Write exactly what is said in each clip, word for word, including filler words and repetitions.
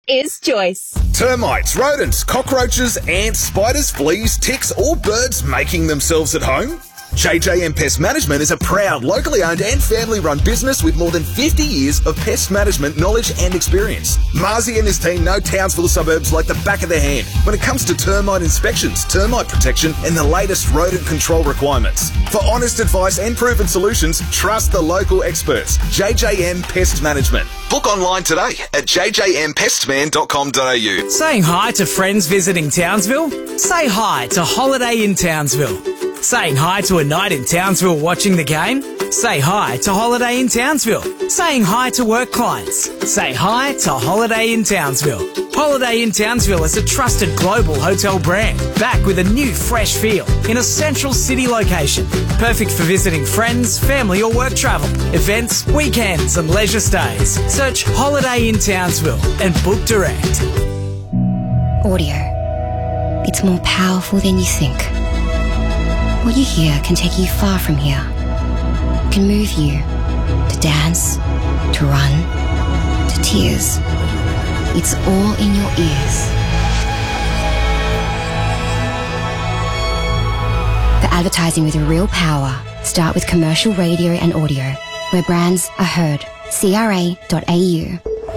is Joyce. Termites, rodents, cockroaches, ants, spiders, fleas, ticks, or birds making themselves at home? J J M Pest Management is a proud, locally owned and family-run business with more than fifty years of pest management knowledge and experience. Marzi and his team know Townsville suburbs like the back of their hand when it comes to termite inspections, termite protection, and the latest rodent control requirements. For honest advice and proven solutions, trust the local experts. J J M Pest Management. Book online today at j j m pestman dot com dot a u. Saying hi to friends visiting Townsville? Say hi to Holiday in Townsville. Saying hi to a night in Townsville watching the game? Say hi to Holiday in Townsville. Saying hi to work clients? Say hi to Holiday in Townsville. Holiday in Townsville is a trusted global hotel brand, back with a new fresh feel in a central city location. Perfect for visiting friends, family or work travel, events, weekends and leisure stays. Search Holiday in Townsville and book direct. Audio. It's more powerful than you think. What you hear can take you far from here. It can move you to dance, to run, to tears. It's all in your ears. The advertising with real power. Start with commercial radio and audio, where brands are heard. C R A dot A U.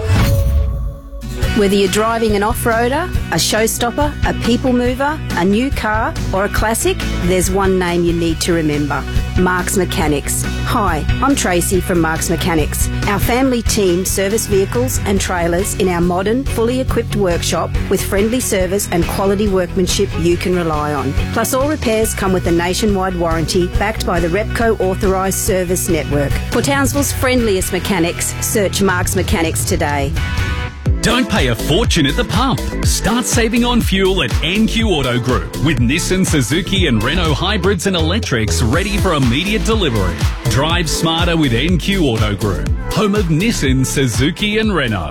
Whether you're driving an off-roader, a showstopper, a people mover, a new car or a classic, there's one name you need to remember. Marks Mechanics. Hi, I'm Tracy from Marks Mechanics. Our family team service vehicles and trailers in our modern, fully equipped workshop with friendly service and quality workmanship you can rely on. Plus all repairs come with a nationwide warranty backed by the Repco authorised service network. For Townsville's friendliest mechanics, search Marks Mechanics today. Don't pay a fortune at the pump. Start saving on fuel at N Q Auto Group with Nissan, Suzuki and Renault hybrids and electrics ready for immediate delivery. Drive smarter with N Q Auto Group, home of Nissan, Suzuki and Renault.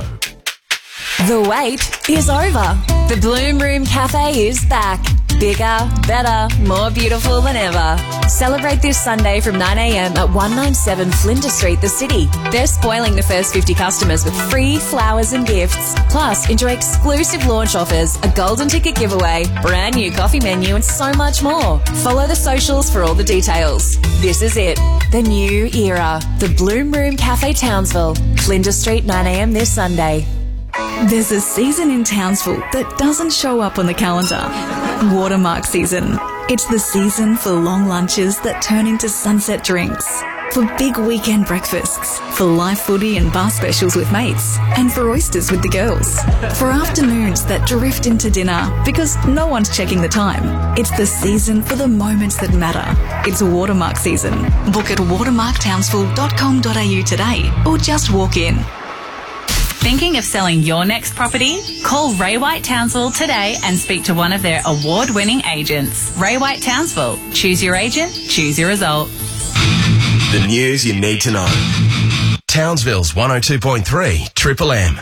The wait is over. The Bloom Room Cafe is back. Bigger, better, more beautiful than ever. Celebrate this Sunday from nine a m at one ninety-seven Flinders Street, the city. They're spoiling the first fifty customers with free flowers and gifts. Plus, enjoy exclusive launch offers, a golden ticket giveaway, brand new coffee menu and so much more. Follow the socials for all the details. This is it. The new era. The Bloom Room Cafe Townsville. Flinders Street, nine a m this Sunday. There's a season in Townsville that doesn't show up on the calendar. Watermark season. It's the season for long lunches that turn into sunset drinks, for big weekend breakfasts, for live footy and bar specials with mates, and for oysters with the girls, for afternoons that drift into dinner because no one's checking the time. It's the season for the moments that matter. It's Watermark season. Book at watermark townsville dot com dot a u today or just walk in. Thinking of selling your next property? Call Ray White Townsville today and speak to one of their award-winning agents. Ray White Townsville. Choose your agent, choose your result. The news you need to know. Townsville's one oh two point three Triple M.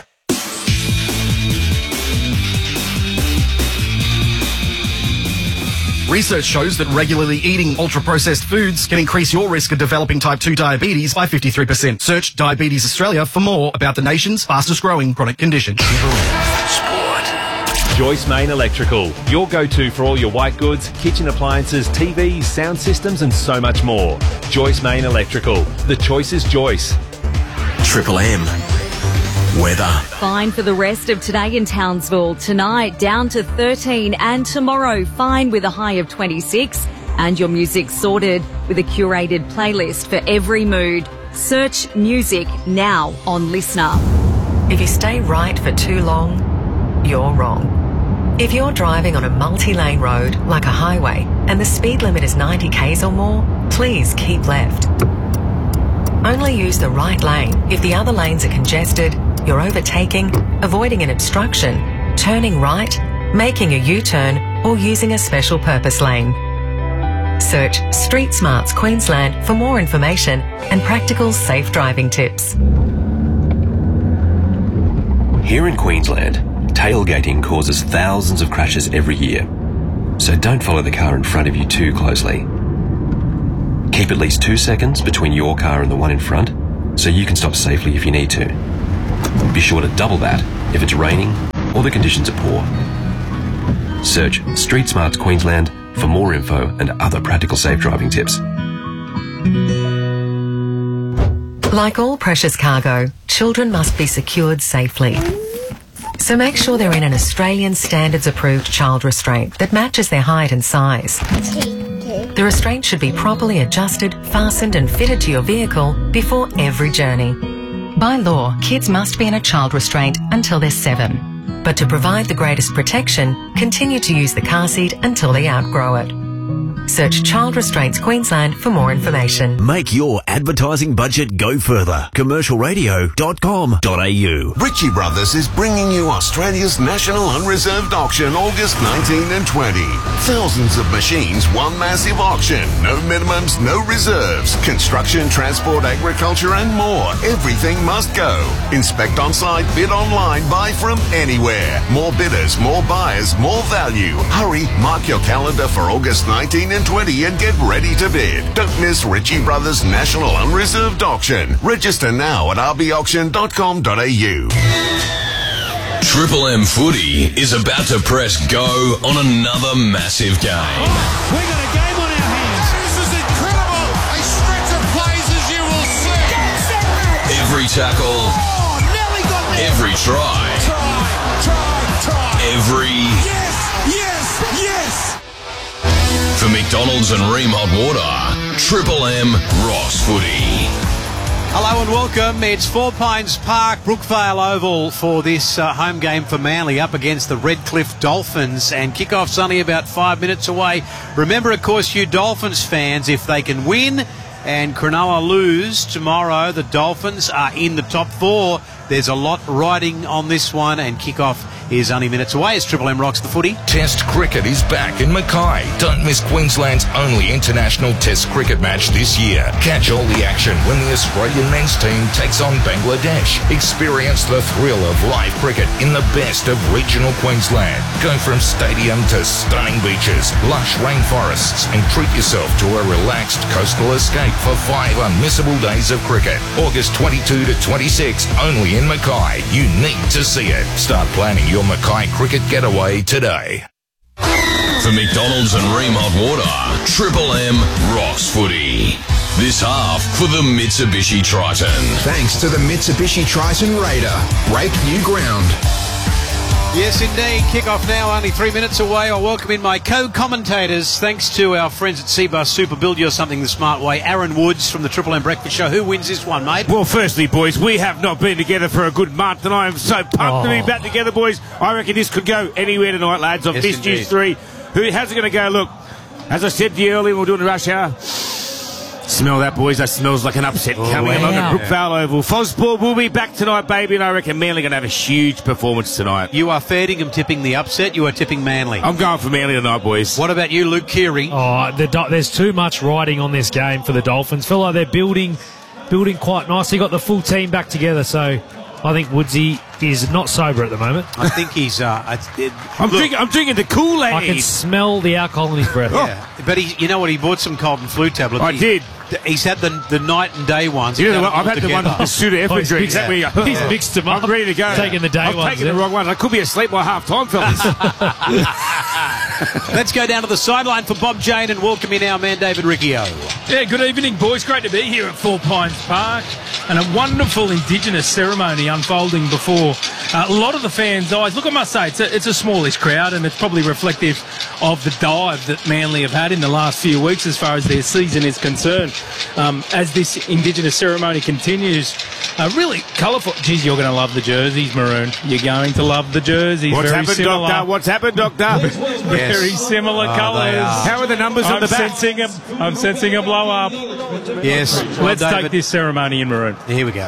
Research shows that regularly eating ultra-processed foods can increase your risk of developing type two diabetes by fifty-three percent. Search Diabetes Australia for more about the nation's fastest-growing chronic condition. Sport. Joyce Main Electrical, your go-to for all your white goods, kitchen appliances, T Vs, sound systems and so much more. Joyce Main Electrical. The choice is Joyce. Triple M. Weather. Fine for the rest of today in Townsville. Tonight down to thirteen and tomorrow fine with a high of twenty-six. And your music sorted with a curated playlist for every mood. Search music now on Listener. If you stay right for too long, you're wrong. If you're driving on a multi-lane road like a highway and the speed limit is ninety k's or more, please keep left. Only use the right lane if the other lanes are congested, you're overtaking, avoiding an obstruction, turning right, making a U-turn or using a special purpose lane. Search Street Smarts Queensland for more information and practical safe driving tips. Here in Queensland, tailgating causes thousands of crashes every year. So don't follow the car in front of you too closely. Keep at least two seconds between your car and the one in front so you can stop safely if you need to. Be sure to double that if it's raining or the conditions are poor. Search Street Smarts Queensland for more info and other practical safe driving tips. Like all precious cargo, children must be secured safely. So make sure they're in an Australian standards approved child restraint that matches their height and size. The restraint should be properly adjusted, fastened and fitted to your vehicle before every journey. By law, kids must be in a child restraint until they're seven. But to provide the greatest protection, continue to use the car seat until they outgrow it. Search Child Restraints Queensland for more information. Make your advertising budget go further. commercial radio dot com dot a u. Ritchie Brothers is bringing you Australia's National Unreserved Auction August nineteen and twenty. Thousands of machines, one massive auction. No minimums, no reserves. Construction, transport, agriculture and more. Everything must go. Inspect on site, bid online, buy from anywhere. More bidders, more buyers, more value. Hurry, mark your calendar for August nineteenth and twenty and get ready to bid. Don't miss Ritchie Brothers National Unreserved Auction. Register now at r b auction dot com dot a u. Triple M Footy is about to press go on another massive game. Oh, we got a game on our hands. This is incredible. A stretch of plays as you will see. Every tackle. Oh, Nelly got there. Every try. Try, try, try. Every... Yes, yes, yes. For McDonald's and Ream Hot Water, Triple M Ross Footy. Hello and welcome. It's Four Pines Park, Brookvale Oval for this uh, home game for Manly up against the Redcliffe Dolphins. And kickoff's only about five minutes away. Remember, of course, you Dolphins fans, if they can win and Cronulla lose tomorrow, the Dolphins are in the top four. There's a lot riding on this one, and kickoff is only minutes away as Triple M rocks the footy. Test cricket is back in Mackay. Don't miss Queensland's only international Test cricket match this year. Catch all the action when the Australian men's team takes on Bangladesh. Experience the thrill of live cricket in the best of regional Queensland. Go from stadium to stunning beaches, lush rainforests, and treat yourself to a relaxed coastal escape for five unmissable days of cricket. August twenty-second to twenty-sixth, only in Mackay. You need to see it. Start planning your Mackay cricket getaway today. For McDonald's and Ream Hot Water, Triple M rocks footy. This half for the Mitsubishi Triton. Thanks to the Mitsubishi Triton Raider. Break new ground. Yes, indeed. Kick-off now, only three minutes away. I'll welcome in my co-commentators, thanks to our friends at Seabus Super. Build you something the smart way. Aaron Woods from the Triple M Breakfast Show. Who wins this one, mate? Well, firstly, boys, we have not been together for a good month, and I am so pumped oh. to be back together, boys. I reckon this could go anywhere tonight, lads. I've yes, missed indeed. you three. Who, how's it going to go? Look, as I said to you earlier, we're doing the rush hour. Smell that, boys. That smells like an upset oh, coming wow. along at Brookvale Oval. Fosball will be back tonight, baby, and I reckon Manly going to have a huge performance tonight. You are fair dinkum tipping the upset. You are tipping Manly. I'm going for Manly tonight, boys. What about you, Luke Keary? Oh, the Do- there's too much riding on this game for the Dolphins. Feel like they're building, building quite nicely. Got the full team back together, so I think Woodsy is not sober at the moment. I think he's... Uh, I, it, I'm, look, drinking, I'm drinking the Kool-Aid. I can smell the alcohol in his breath. Yeah, but he, you know what? He bought some cold and flu tablets. I he, did. He's had the the night and day ones. You know what? I've had the one with the pseudo effort exactly. Yeah. He's mixed them up. I'm ready to go. Taking the day I've ones. I've taken the wrong one. I could be asleep by half time, fellas. Let's go down to the sideline for Bob Jane and welcome in our man David Riccio. Yeah, good evening, boys. Great to be here at Four Pines Park, and a wonderful Indigenous ceremony unfolding before uh, a lot of the fans' eyes. Look, I must say, it's a, it's a smallish crowd, and it's probably reflective of the dive that Manly have had in the last few weeks as far as their season is concerned. Um, as this Indigenous ceremony continues, uh, really colourful. Geez, you're going to love the jerseys, Maroon. You're going to love the jerseys. What's Very happened, similar. Doctor? What's happened, Doctor? Very similar oh, colours. How are the numbers I'm on the back? Sensing a, I'm sensing a blow up. Yes. Well, Let's David. take this ceremony in Maroon. Here we go.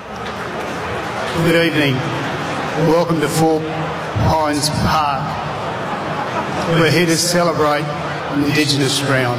Good evening. Welcome to Four Pines Park. We're here to celebrate on Indigenous ground.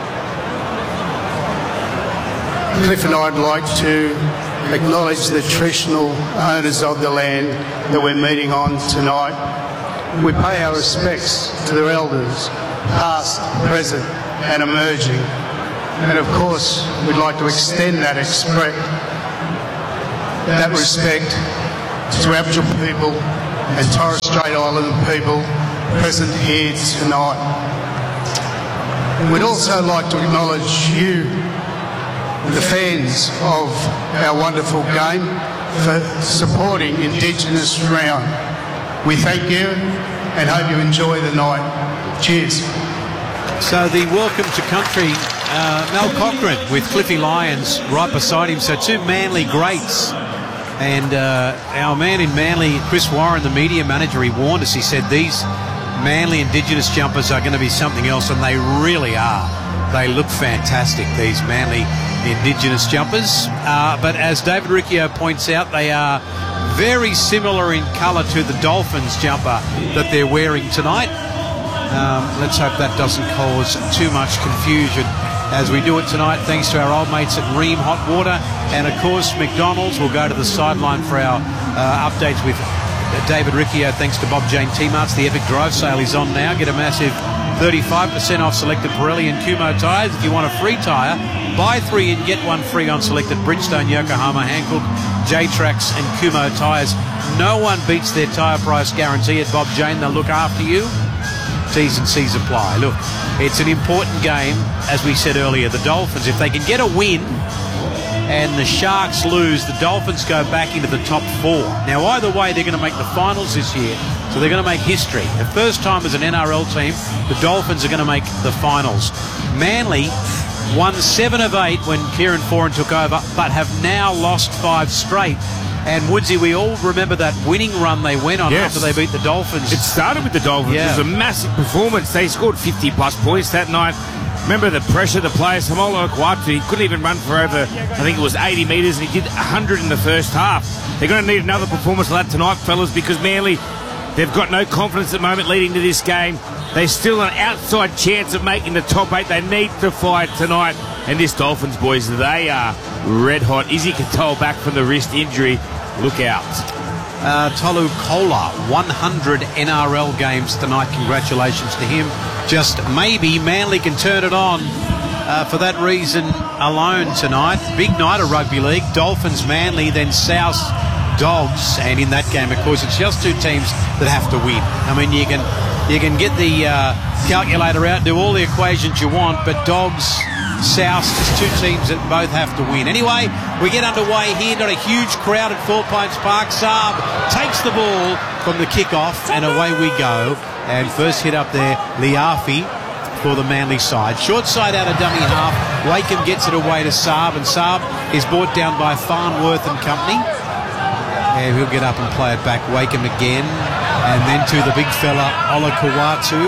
Cliff and I'd like to acknowledge the traditional owners of the land that we're meeting on tonight. We pay our respects to their elders, past, present and emerging. And of course, we'd like to extend that, expre- that respect to Aboriginal people and Torres Strait Islander people present here tonight. We'd also like to acknowledge you, the fans of our wonderful game, for supporting Indigenous round. We thank you and hope you enjoy the night. Cheers. So the welcome to country, uh, Mel Cochran with Cliffy Lyons right beside him. So two Manly greats. And uh, our man in Manly, Chris Warren, the media manager, he warned us. He said these Manly Indigenous jumpers are going to be something else, and they really are. They look fantastic, these Manly Indigenous jumpers. Uh, but as David Riccio points out, they are very similar in colour to the Dolphins jumper that they're wearing tonight. Um, let's hope that doesn't cause too much confusion as we do it tonight, thanks to our old mates at Ream Hot Water. And of course, McDonald's. Will go to the sideline for our uh, updates with David Riccio, thanks to Bob Jane T-Marts. The Epic Drive sale is on now. Get a massive thirty-five percent off selected Pirelli and Kumho tyres. If you want a free tyre, buy three and get one free on selected Bridgestone, Yokohama, Hankook, J-Trax and Kumho tyres. No one beats their tyre price guarantee at Bob Jane. They'll look after you. T's and C's apply. Look, it's an important game, as we said earlier. The Dolphins, if they can get a win and the Sharks lose, the Dolphins go back into the top four. Now, either way, they're going to make the finals this year, so they're going to make history. The first time as an N R L team, the Dolphins are going to make the finals. Manly won seven of eight when Kieran Foran took over, but have now lost five straight. And Woodsy, we all remember that winning run they went on yes. after they beat the Dolphins. It started with the Dolphins. Yeah. It was a massive performance. They scored fifty plus points that night. Remember the pressure the players. Samoa Okwatu, he couldn't even run for over, I think it was eighty metres, and he did one hundred in the first half. They're going to need another performance like that tonight, fellas, because Manly, they've got no confidence at the moment leading to this game. They're still an outside chance of making the top eight. They need to fight tonight. And this Dolphins, boys, they are red hot. Izzy Katoa back from the wrist injury. Look out. Uh, Tolu Kola, one hundred N R L games tonight. Congratulations to him. Just maybe Manly can turn it on uh, for that reason alone tonight. Big night of rugby league. Dolphins, Manly, then South Dogs. And in that game, of course, it's just two teams that have to win. I mean, you can you can get the uh, calculator out, do all the equations you want, but Dogs, South, is two teams that both have to win. Anyway, we get underway here. Not a huge crowd at Four Pines Park. Saab takes the ball from the kickoff, and away we go. And first hit up there, Liafi for the Manly side. Short side out of dummy half. Wakeham gets it away to Saab, and Saab is brought down by Farnworth and company. And he'll get up and play it back. Wakeham again. And then to the big fella, Ola Kawatu.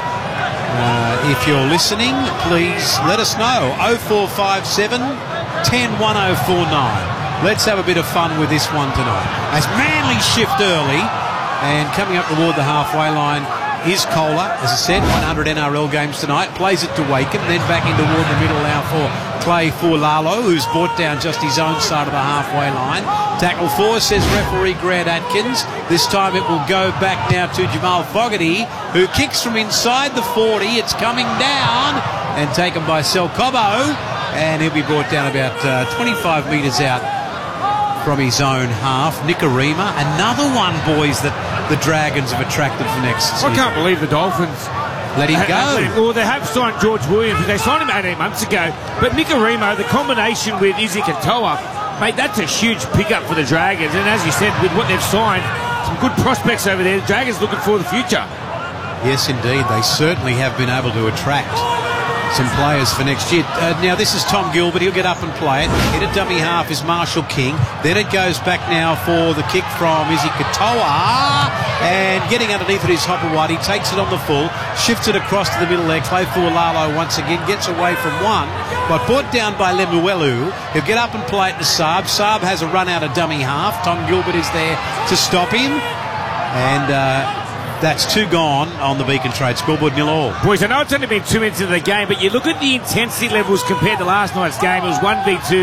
Uh, if you're listening, please let us know. oh four five seven, one oh, one oh four nine. Let's have a bit of fun with this one tonight. As Manly shift early, and coming up toward the halfway line is Kohler. As I said, one hundred N R L games tonight. Plays it to Wakeham, then back in toward the middle now for Clay Fulalo, who's brought down just his own side of the halfway line. Tackle four, says referee Grant Atkins. This time it will go back now to Jamal Fogarty, who kicks from inside the forty. It's coming down and taken by Sel Cobo, and he'll be brought down about uh, twenty-five metres out from his own half. Nikorima, another one, boys, that the Dragons have attracted for next season. I can't believe the Dolphins let him ha- go. Let him, well, they have signed George Williams. They signed him eighteen months ago. But Nikorima, the combination with Izzy Katoa, mate, that's a huge pickup for the Dragons. And as you said, with what they've signed, some good prospects over there. The Dragons looking for the future. Yes, indeed. They certainly have been able to attract some players for next year. Uh, now, this is Tom Gilbert. He'll get up and play it. Hit a dummy half is Marshall King. Then it goes back now for the kick from Izzy Katoa. And getting underneath it is Hopewadi. He takes it on the full. Shifts it across to the middle there. Clay Fulalo once again gets away from one. But brought down by Lemuelu. He'll get up and play it to Saab. Saab has a run out of dummy half. Tom Gilbert is there to stop him. And Uh, that's two gone on the Beacon Trade scoreboard, nil all. Boys, I know it's only been two minutes into the game, but you look at the intensity levels compared to last night's game. It was one v two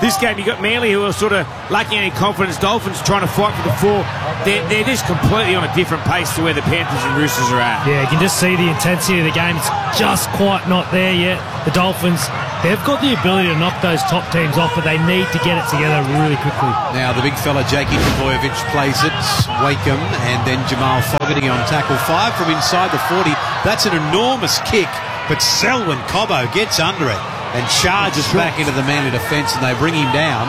This game, you got Manly, who are sort of lacking any confidence. Dolphins trying to fight for the four. They're, they're just completely on a different pace to where the Panthers and Roosters are at. Yeah, you can just see the intensity of the game. It's just quite not there yet. The Dolphins, they've got the ability to knock those top teams off, but they need to get it together really quickly. Now the big fella, Jakey Trbojevic, plays it. Wakeham and then Jamal Fogarty on tackle five from inside the forty. That's an enormous kick, but Selwyn Cobbo gets under it and charges back into the Manly defence, and they bring him down.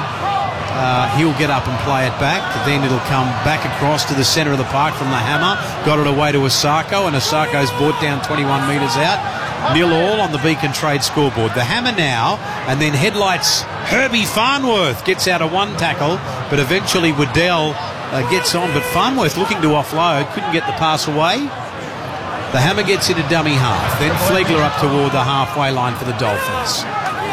Uh, he'll get up and play it back. Then it'll come back across to the centre of the park from the Hammer. Got it away to Osako, and Osako's brought down twenty-one metres out. Nil all on the Beacon Trade scoreboard. The Hammer now, and then headlights Herbie Farnworth gets out of one tackle, but eventually Waddell uh, gets on. But Farnworth looking to offload, couldn't get the pass away. The Hammer gets into dummy half. Then Flegler up toward the halfway line for the Dolphins.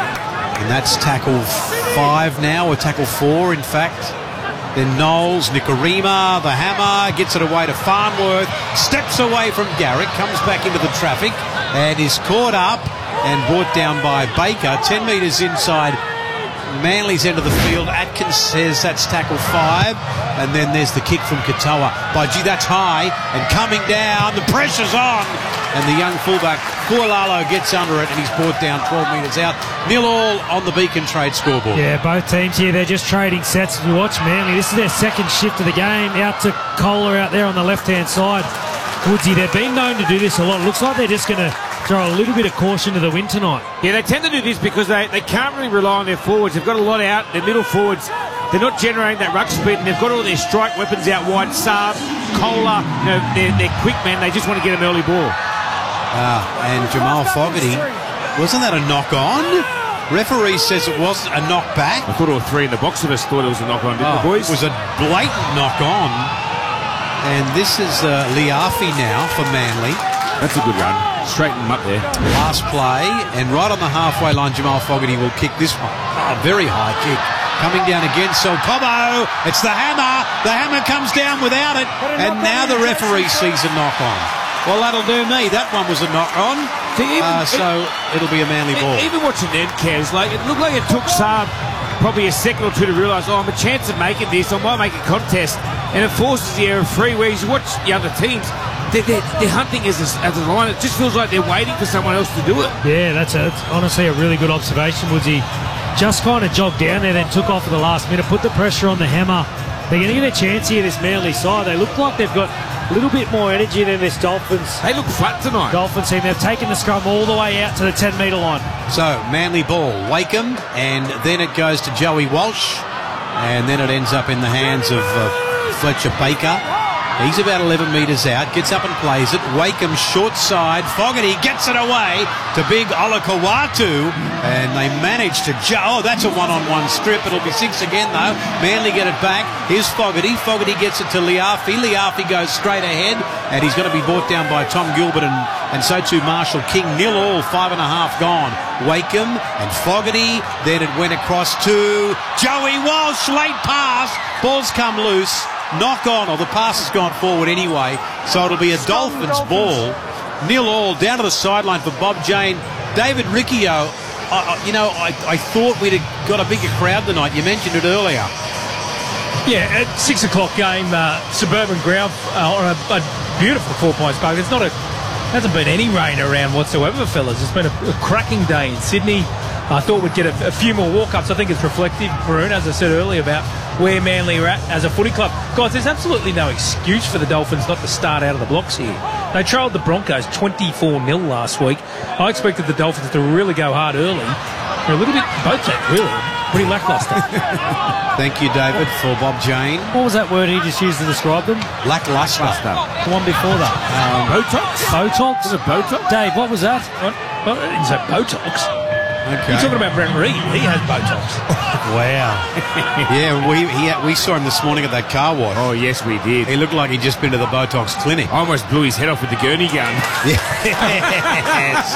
And that's tackle five now, or tackle four, in fact. Then Knowles, Nikorima, the Hammer, gets it away to Farnworth, steps away from Garrick, comes back into the traffic, and is caught up and brought down by Baker. Ten metres inside Manly's end of the field. Atkins says that's tackle five. And then there's the kick from Katoa. By gee, that's high. And coming down, the pressure's on. And the young fullback, Kualalo, gets under it, and he's brought down twelve metres out. Nil all on the Beacon Trade scoreboard. Yeah, both teams here, they're just trading sets. As we watch Manly, this is their second shift of the game. Out to Kohler out there on the left-hand side. Woodsy, they've been known to do this a lot. It looks like they're just going to throw a little bit of caution to the wind tonight. Yeah, they tend to do this because they, they can't really rely on their forwards. They've got a lot out. Their middle forwards, they're not generating that ruck speed, and they've got all their strike weapons out wide. Saab, Kohler, you know, they're, they're quick, man. They just want to get an early ball. Ah, and Jamal Fogarty, wasn't that a knock-on? Referee says it was a knock-back. I thought all three in the box of us thought it was a knock-on, didn't oh, the boys? It was a blatant knock-on. And this is uh, Liafi now for Manly. That's a good run. Straighten him up there. Last play, and right on the halfway line, Jamal Fogarty will kick this one. A very high kick. Coming down again, so Cobbo, it's the Hammer. The Hammer comes down without it, and now the referee sees a knock-on. Well, that'll do me. That one was a knock-on. Uh, so it, it'll be a Manly ball. Even watching them, Kaz, like, it looked like it took Saab probably a second or two to realise, oh, I'm a chance of making this. I might make a contest. And it forces the error free, where you watch the other teams, they're, they're, they're hunting as a, as a line. It just feels like they're waiting for someone else to do it. Yeah, that's, a, that's honestly a really good observation, Woodsy. Just kind of jogged down there, then took off at the last minute, put the pressure on the Hammer. They're going to get a chance here, this Manly side. They look like they've got a little bit more energy than this Dolphins. They look flat tonight. Dolphins team, they've taken the scrum all the way out to the ten metre line. So, Manly ball, Wakeham, and then it goes to Joey Walsh, and then it ends up in the hands of uh, Fletcher Baker. He's about eleven metres out, gets up and plays it. Wakeham short side, Fogarty gets it away to big Olakawatu, and they manage to ju- oh, that's a one-on-one strip. It'll be six again though. Manly get it back. Here's Fogarty. Fogarty gets it to Liafi. Liafi goes straight ahead, and he's going to be brought down by Tom Gilbert and, and so too Marshall King. Nil all, five and a half gone. Wakeham and Fogarty. Then it went across to Joey Walsh. Late pass. Ball's come loose. Knock on, or the pass has gone forward anyway, so it'll be a Dolphins ball. Nil all, down to the sideline for Bob Jane. David Riccio, uh, you know, I, I thought we'd have got a bigger crowd tonight. You mentioned it earlier. Yeah, at six o'clock game, uh, suburban ground uh, on a, a beautiful Four Points Park. There's not a, hasn't been any rain around whatsoever, fellas. It's been a, a cracking day in Sydney. I thought we'd get a, a few more walk-ups. I think it's reflective, Maroon, as I said earlier, about where Manly are at as a footy club. Guys, there's absolutely no excuse for the Dolphins not to start out of the blocks here. They trailed the Broncos twenty-four nil last week. I expected the Dolphins to really go hard early. They're a little bit, both teams, really, pretty lacklustre. Thank you, David, for Bob Jane. What was that word he just used to describe them? Lacklustre. The one before that. Um, Botox? Botox? Was it Botox? Dave, what was that? What? Well, I didn't say Botox. Okay. You're talking about Brent Reed. He has Botox. Wow. Yeah, we he, we saw him this morning at that car wash. Oh, yes, we did. He looked like he'd just been to the Botox clinic. I almost blew his head off with the gurney gun. Yes.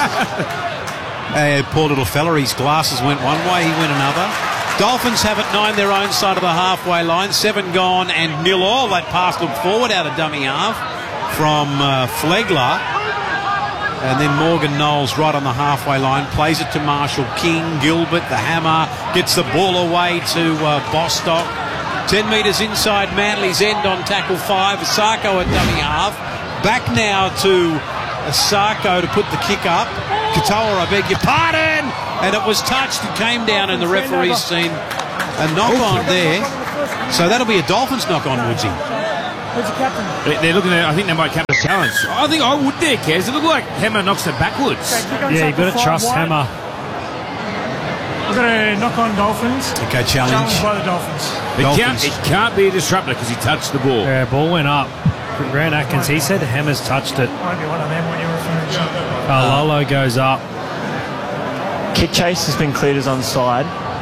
uh, poor little fella, his glasses went one way, he went another. Dolphins have it nine their own side of the halfway line. Seven gone and nil all. That pass looked forward out of dummy half from uh, Flegler. And then Morgan Knowles right on the halfway line, plays it to Marshall King. Gilbert, the hammer, gets the ball away to uh, Bostock. ten metres inside Manly's end on tackle five. Asako at dummy half. Back now to Asako to put the kick up. Katoa, I beg your pardon! And it was touched. It came down and the referee's seen a knock-on there. So that'll be a Dolphins knock-on, Woodsy. They're looking at, I think they might cap a challenge. I think I would there, Kez. It looked like Hammer knocks it backwards. Yeah, you've got to trust Hammer. We've got a knock on Dolphins. Okay, challenge. Challenged by the Dolphins. It can't, it can't be a disruptor because he touched the ball. Yeah, ball went up. Grant Atkins, he said Hammer's touched it. Might be one of them what you're referring to. Uh, Lolo goes up. Kick chase has been cleared as onside.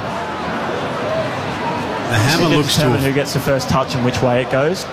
The hammer looks to determine who gets the first touch and which way it goes.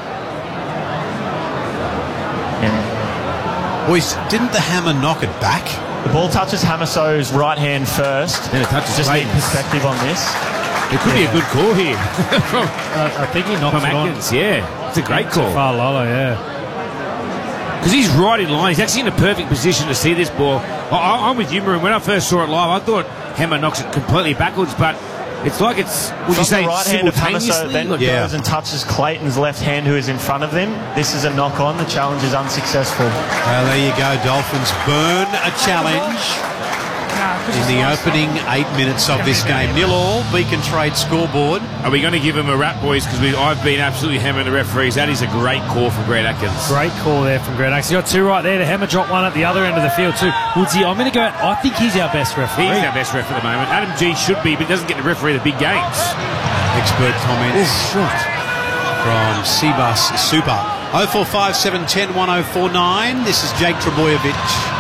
Yeah. Boys, didn't the hammer knock it back? The ball touches Hamaso's right hand first. Then it touches Just need Clayton's. perspective on this. It could Yeah. be a good call here. from, Uh, I think he knocked from it on. Atkins, yeah. It's a great call. Far Lolo, yeah. Because he's right in line. He's actually in a perfect position to see this ball. I, I, I'm with you, Maroon. When I first saw it live, I thought Hammer knocks it completely backwards, but it's like it's, would you From say, the right hand of Hamaso simultaneously? then Like- goes and touches Clayton's left hand who is in front of them. This is a knock on. The challenge is unsuccessful. Well, there you go. Dolphins burn a challenge in the opening eight minutes of this game. Nil all, Beacon Trade scoreboard. Are we going to give him a rap, boys? Because I've been absolutely hammering the referees. That is a great call from Grant Atkins. Great call there from Grant Atkins. You got two right there. The hammer dropped one at the other end of the field too. Woodsy, I'm going to go out. I think he's our best referee. He's our best ref at the moment. Adam G should be, but he doesn't get to referee the big games. Expert comments from Cbus Super. oh four five seven one oh one oh four nine. This is Jake Trebojevic.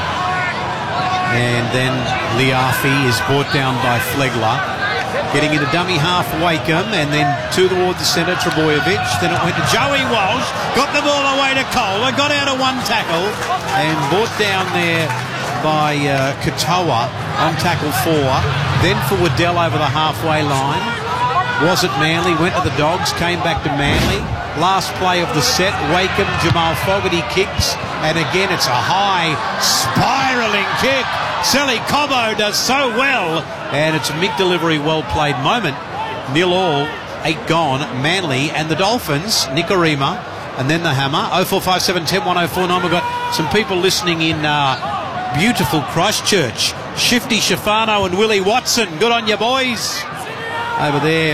And then Liafi is brought down by Flegler. Getting into dummy half Wakeham and then to toward the centre Trebojevic. Then it went to Joey Walsh. Got the ball away to Cole. Got out of one tackle and brought down there by uh, Katoa on tackle four. Then for Waddell over the halfway line. Was it Manly? Went to the Dogs. Came back to Manly. Last play of the set. Wakeham, Jamal Fogarty kicks. And again, it's a high spiralling kick. Sally Cobbo does so well. And it's a Mick delivery, well played moment. Nil all, eight gone. Manly and the Dolphins, Nikorima, and then the hammer. oh four five seven one oh one oh four nine. We've got some people listening in uh, beautiful Christchurch. Shifty Shafano and Willie Watson. Good on you, boys. Over there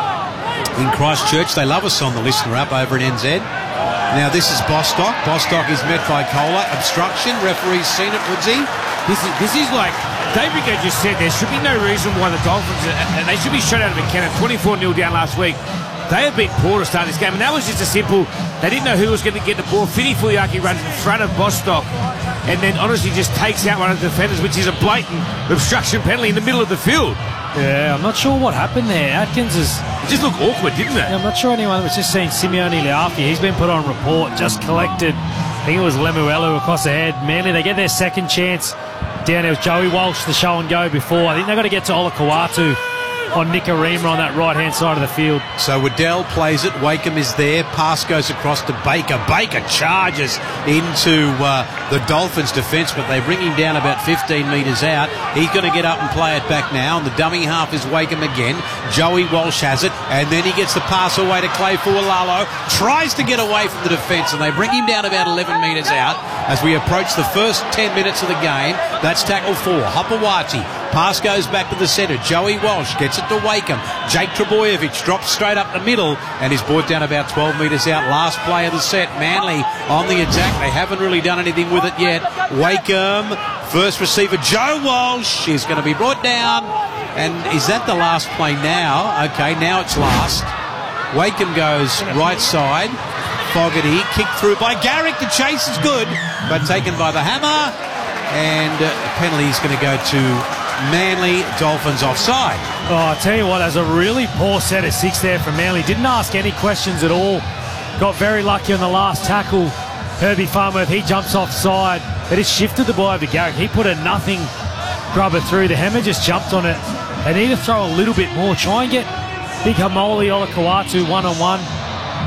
in Christchurch. They love us on the listener app over in N Z. Now this is Bostock. Bostock is met by Kohler. Obstruction. Referee's seen it, Woodsy. This is, this is like David Rico just said. There should be no reason why the Dolphins, and they should be shut out of a cannon. twenty-four nil down last week. They have been poor to start this game, and that was just a simple. They didn't know who was going to get the ball. Fini Fuliaki runs in front of Bostock, and then honestly just takes out one of the defenders, which is a blatant obstruction penalty in the middle of the field. Yeah, I'm not sure what happened there. Atkins is... It just looked awkward, didn't it? Yeah, I'm not sure anyone was just seeing Simeone Liafi. He's been put on report, just collected. I think it was Lemuelu across the head. Manly, they get their second chance. Down there was Joey Walsh, the show and go before. I think they've got to get to Olakau'atu on Nikorima on that right-hand side of the field. So Waddell plays it. Wakeham is there. Pass goes across to Baker. Baker charges into uh, the Dolphins' defence, but they bring him down about fifteen metres out. He's going to get up and play it back now. And the dummy half is Wakeham again. Joey Walsh has it, and then he gets the pass away to Clay Fualalo. Tries to get away from the defence, and they bring him down about eleven metres out as we approach the first ten minutes of the game. That's tackle four. Hopawati. Pass goes back to the centre. Joey Walsh gets it to Wakeham. Jake Trebojevic drops straight up the middle and is brought down about twelve metres out. Last play of the set. Manly on the attack. They haven't really done anything with it yet. Wakeham, first receiver Joe Walsh is going to be brought down. And is that the last play now? Okay, now it's last. Wakeham goes right side. Fogarty kicked through by Garrick. The chase is good, but taken by the hammer. And uh, the penalty is going to go to Manly. Dolphins offside. Oh, I tell you what, as a really poor set of six there from Manly. Didn't ask any questions at all. Got very lucky on the last tackle. Herbie Farnworth, he jumps offside. They just shifted the ball over to Garrick. He put a nothing grubber through. The hammer just jumped on it. They need to throw a little bit more. Try and get Big Hamoli Olakau'atu one-on-one.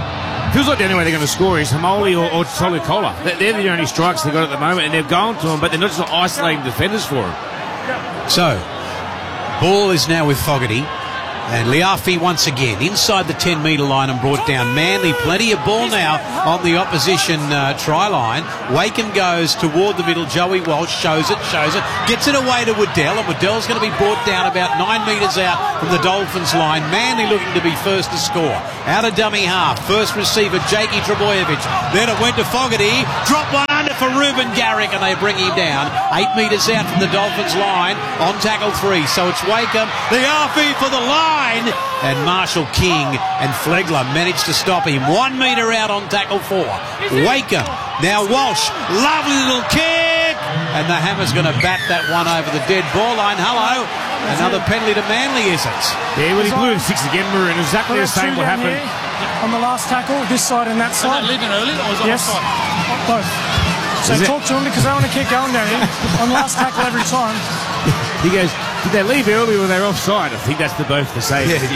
Feels like the only way they're going to score is Hamoli or, or Tolucola. They're, they're the only strikes they've got at the moment, and they're going to them, but they're not just isolating defenders for them. So, ball is now with Fogarty. And Liafi once again inside the ten metre line and brought down. Manly, plenty of ball now on the opposition uh, try line. Wakeham goes toward the middle. Joey Walsh shows it, shows it, gets it away to Waddell, and Waddell's going to be brought down about nine metres out from the Dolphins line. Manly looking to be first to score. Out of dummy half. First receiver, Jakey Trebojevic. Then it went to Fogarty. Drop one under for Ruben Garrick, and they bring him down. Eight metres out from the Dolphins line on tackle three. So it's Wakeham. Liafi for the line. And Marshall King and Flegler managed to stop him. One metre out on tackle four. Wakeham. Now Walsh. Lovely little kick. And the Hammer's going to bat that one over the dead ball line. Hello. Another penalty to Manly, is it? Yeah, well, he blew in six again, Maroon. Exactly the same what happened. On the last tackle, this side and that side. Was that leaving early or was it yes. offside? Both. So talk to him because they want to keep going down here. On last tackle every time. He goes, did they leave early or they're offside? I think that's the both the same. Yeah,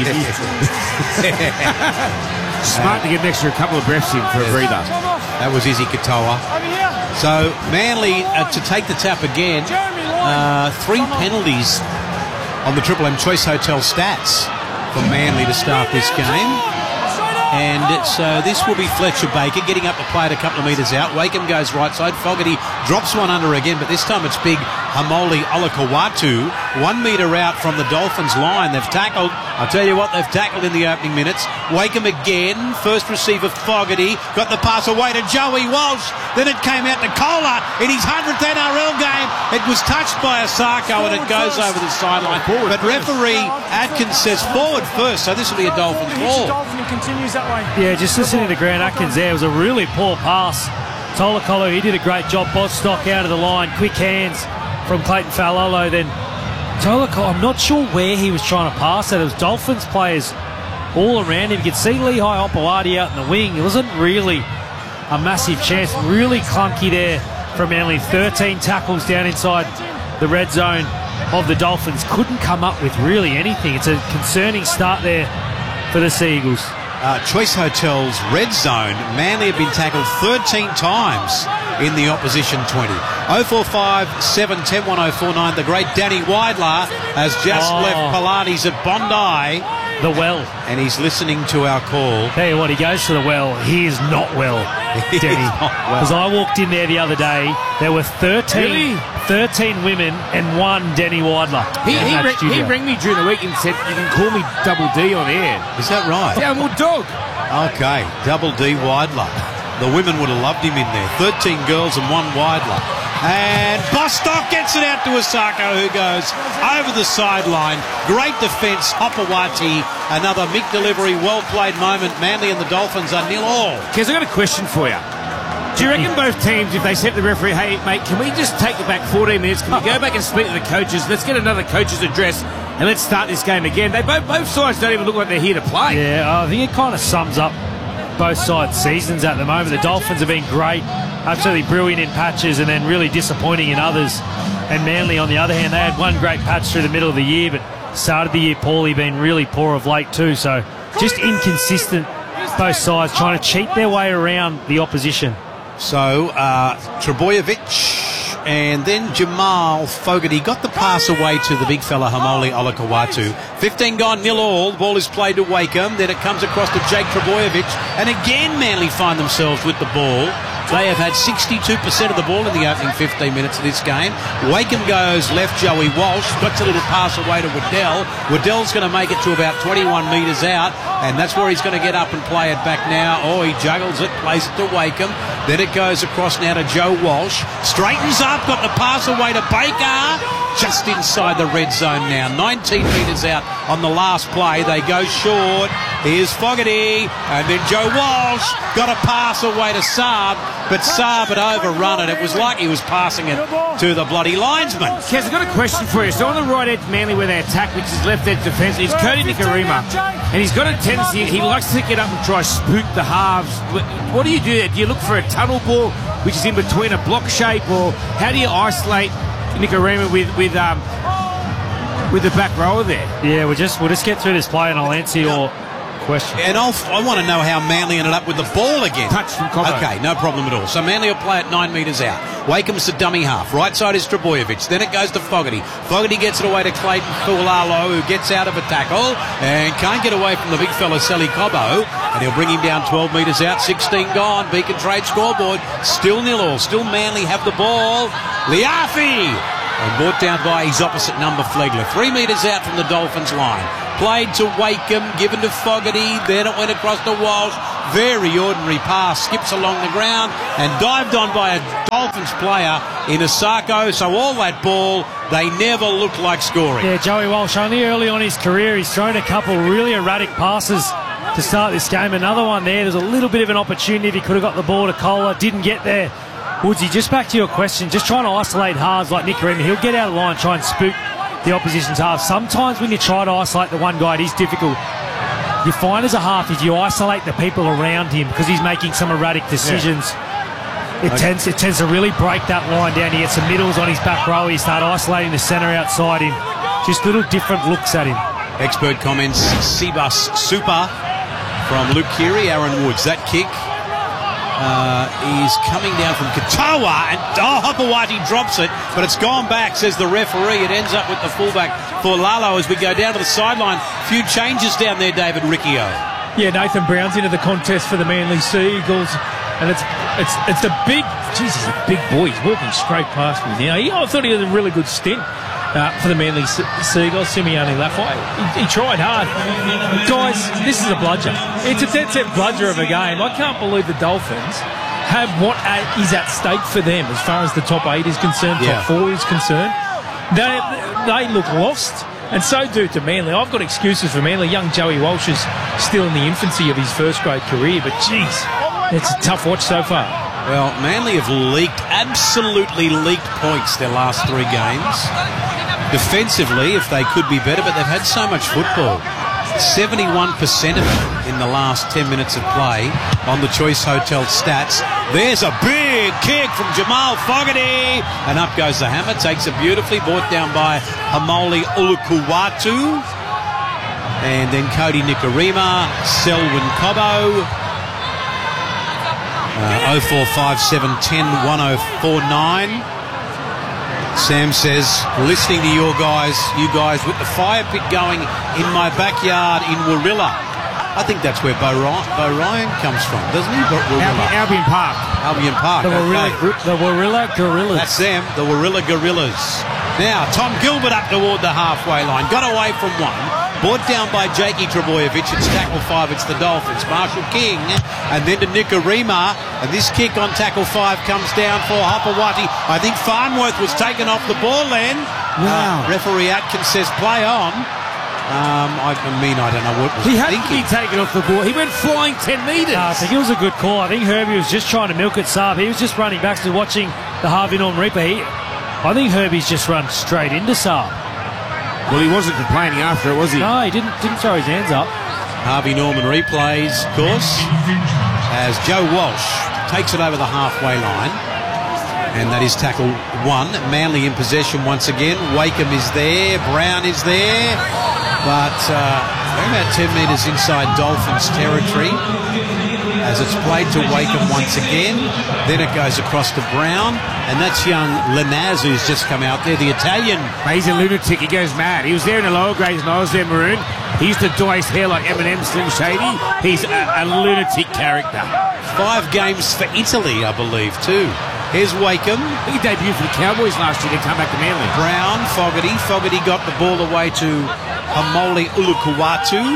yeah. Smart uh, to get an extra couple of breaths in for a breather. That was Izzy Katoa. So Manly uh, to take the tap again. Uh, three penalties on the Triple M Choice Hotel stats for Manly to start this game. And so this will be Fletcher Baker getting up to play it a couple of metres out. Wakeham goes right side. Fogarty drops one under again, but this time it's big Hamoli Olakawatu. One metre out from the Dolphins line. They've tackled. I'll tell you what, they've tackled in the opening minutes. Wakeham again. First receiver Fogarty. Got the pass away to Joey Walsh. Then it came out to Kohler in his hundredth N R L game. It was touched by Asako and it goes over the sideline. But referee Atkins says forward first, so this will be a Dolphins ball. Continues that way. Yeah, just listening to Grant Atkins there, it was a really poor pass. Tolakolo, he did a great job. Bostock out of the line, quick hands from Clayton Falolo. Then Tolakolo, I'm not sure where he was trying to pass that. It was Dolphins players all around him. You could see Lehigh Opawati out in the wing. It wasn't really a massive chance. Really clunky there from Manly. thirteen tackles down inside the red zone of the Dolphins. Couldn't come up with really anything. It's a concerning start there for the Sea Eagles. Uh, Choice Hotels red zone. Manly have been tackled thirteen times in the opposition twenty. oh four five, seven one oh, one oh four nine. The great Danny Weidler has just oh. left Pilates at Bondi. The well. And he's listening to our call. Tell you what, he goes to the well. He is not well, Denny. Because well. I walked in there the other day. There were thirteen, really? thirteen women and one Denny Weidler. He, he, re- he rang me during the week and said, you can call me Double D on air. Is that right? Downward dog. Okay, Double D Weidler. The women would have loved him in there. thirteen girls and one Weidler. And Bostock gets it out to Asako, who goes over the sideline. Great defence, Opawati. Another Mick delivery, well-played moment. Manly and the Dolphins are nil all. Kez, I've got a question for you. Do you reckon both teams, if they said to the referee, hey, mate, can we just take it back fourteen minutes? Can we go back and speak to the coaches? Let's get another coach's address and let's start this game again. They both, both sides don't even look like they're here to play. Yeah, I think it kind of sums up both sides' seasons at the moment. The Dolphins have been great, absolutely brilliant in patches and then really disappointing in others. And Manly, on the other hand, they had one great patch through the middle of the year, but started the year poorly, been really poor of late too. So just inconsistent, both sides trying to cheat their way around the opposition. So, uh, Trebojevic and then Jamal Fogarty got the pass away to the big fella Hamoli Olakawatu. fifteen gone, nil all. The ball is played to Wakeham. Then it comes across to Jake Trebojevic. And again, Manly find themselves with the ball. They have had sixty-two percent of the ball in the opening fifteen minutes of this game. Wakeham goes left, Joey Walsh. Got a little pass away to Waddell. Waddell's going to make it to about twenty-one metres out. And that's where he's going to get up and play it back now. Oh, he juggles it, plays it to Wakeham. Then it goes across now to Joe Walsh. Straightens up, got the pass away to Baker. Just inside the red zone now. nineteen metres out on the last play. They go short. Here's Fogarty. And then Joe Walsh got a pass away to Saab. But Saab had overrun it. It was like he was passing it to the bloody linesman. Kez, I've got a question for you. So on the right edge, Manly, where they attack, which is left edge defence, is Cody Nikorima. And he's got a tendency, he likes to get up and try spook the halves. What do you do there? Do you look for a tunnel ball, which is in between a block shape, or how do you isolate Nikorima with with um with the back rower there? Yeah, we'll just we'll just get through this play and I'll answer your question. And I'll, I want to know how Manly ended up with the ball again. Touch from Cobbo. Okay, no problem at all. So Manly will play it nine metres out. Wakeham's the dummy half. Right side is Trebojevic. Then it goes to Fogarty. Fogarty gets it away to Clayton Fualalo, who gets out of a tackle and can't get away from the big fella, Sally Cobbo. And he'll bring him down twelve metres out. sixteen gone. Beacon Trade scoreboard. Still nil all. Still Manly have the ball. Liafi! And brought down by his opposite number, Flegler. Three metres out from the Dolphins line. Played to Wakeham, given to Fogarty, then it went across to Walsh. Very ordinary pass, skips along the ground and dived on by a Dolphins player in Osako. So all that ball, they never looked like scoring. Yeah, Joey Walsh, only early on in his career, he's thrown a couple really erratic passes to start this game. Another one there, there's a little bit of an opportunity if he could have got the ball to Kohler, didn't get there. Woodsy, just back to your question, just trying to isolate halves like Nikorima, he'll get out of line, try and spook the opposition's half. Sometimes when you try to isolate the one guy, it is difficult. You find as a half, if you isolate the people around him because he's making some erratic decisions, yeah. it okay. tends it tends to really break that line down. He gets some middles on his back row, he start isolating the centre outside him. Just little different looks at him. Expert comments, Seabus Super from Luke Keary, Aaron Woods. That kick Uh, is coming down from Katoa, and oh, Hopewati drops it, but it's gone back, says the referee. It ends up with the fullback for Lalo as we go down to the sideline. Few changes down there, David Riccio. Yeah, Nathan Brown's into the contest for the Manly Seagulls, and it's it's it's a big, Jesus, a big boy. He's walking straight past me now. He, I thought he had a really good stint uh, for the Manly Seagulls, Simeone Lafai. He, he tried hard. Guys, this is a bludger. It's a dead-set bludger of a game. I can't believe the Dolphins have what is at stake for them as far as the top eight is concerned, yeah. top four is concerned. They, they look lost, and so do to Manly. I've got excuses for Manly. Young Joey Walsh is still in the infancy of his first-grade career, but, geez, it's a tough watch so far. Well, Manly have leaked, absolutely leaked points their last three games. Defensively, if they could be better, but they've had so much football. seventy-one percent of it in the last ten minutes of play on the Choice Hotel stats. There's a big kick from Jamal Fogarty, and up goes the hammer, takes it beautifully, brought down by Hamoli Ulukuwatu, and then Cody Nikorima, Selwyn Cobbo. Uh, oh four five seven ten one oh four nine. Sam says, listening to your guys, you guys with the fire pit going in my backyard in Warilla. I think that's where Bo Ryan, Bo Ryan comes from, doesn't he? Albion, Albion Park. Albion Park. The Warilla, okay. the Warilla Gorillas. That's them, the Warilla Gorillas. Now, Tom Gilbert up toward the halfway line. Got away from one. Brought down by Jakey Trebojevic. It's tackle five. It's the Dolphins. Marshall King. And then to Nikorima. And this kick on tackle five comes down for Hopewati. I think Farnworth was taken off the ball then. Wow. Uh, referee Atkins says play on. Um, I mean, I don't know what was he had thinking. to be taken off the ball. He went flying ten metres. Uh, I think it was a good call. I think Herbie was just trying to milk it, Saab. He was just running back to watching the Harvey Norman Reaper. He, I think Herbie's just run straight into Saab. Well, he wasn't complaining after it, was he? No, he didn't didn't throw his hands up. Harvey Norman replays, of course, as Joe Walsh takes it over the halfway line. And that is tackle one. Manly in possession once again. Wakeham is there. Brown is there. But uh, about ten metres inside Dolphins territory as it's played to Wakeham once again. Then it goes across to Brown. And that's young Linaz who's just come out there, the Italian. He's a lunatic. He goes mad. He was there in the lower grades and I was there maroon. He used to dye his hair like Eminem, Slim Shady. He's a, a lunatic character. Five games for Italy, I believe, too. Here's Wakeham. He debuted for the Cowboys last year. They come back to Manly. Brown, Fogarty. Fogarty got the ball away to Hamoli Ulukuwatu.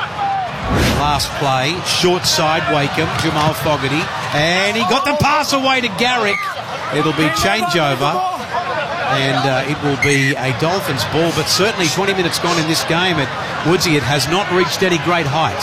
Last play, short side, Wakeham, Jamal Fogarty. And he got the pass away to Garrick. It'll be changeover. And uh, it will be a Dolphins ball. But certainly twenty minutes gone in this game at Woodsy, it has not reached any great heights.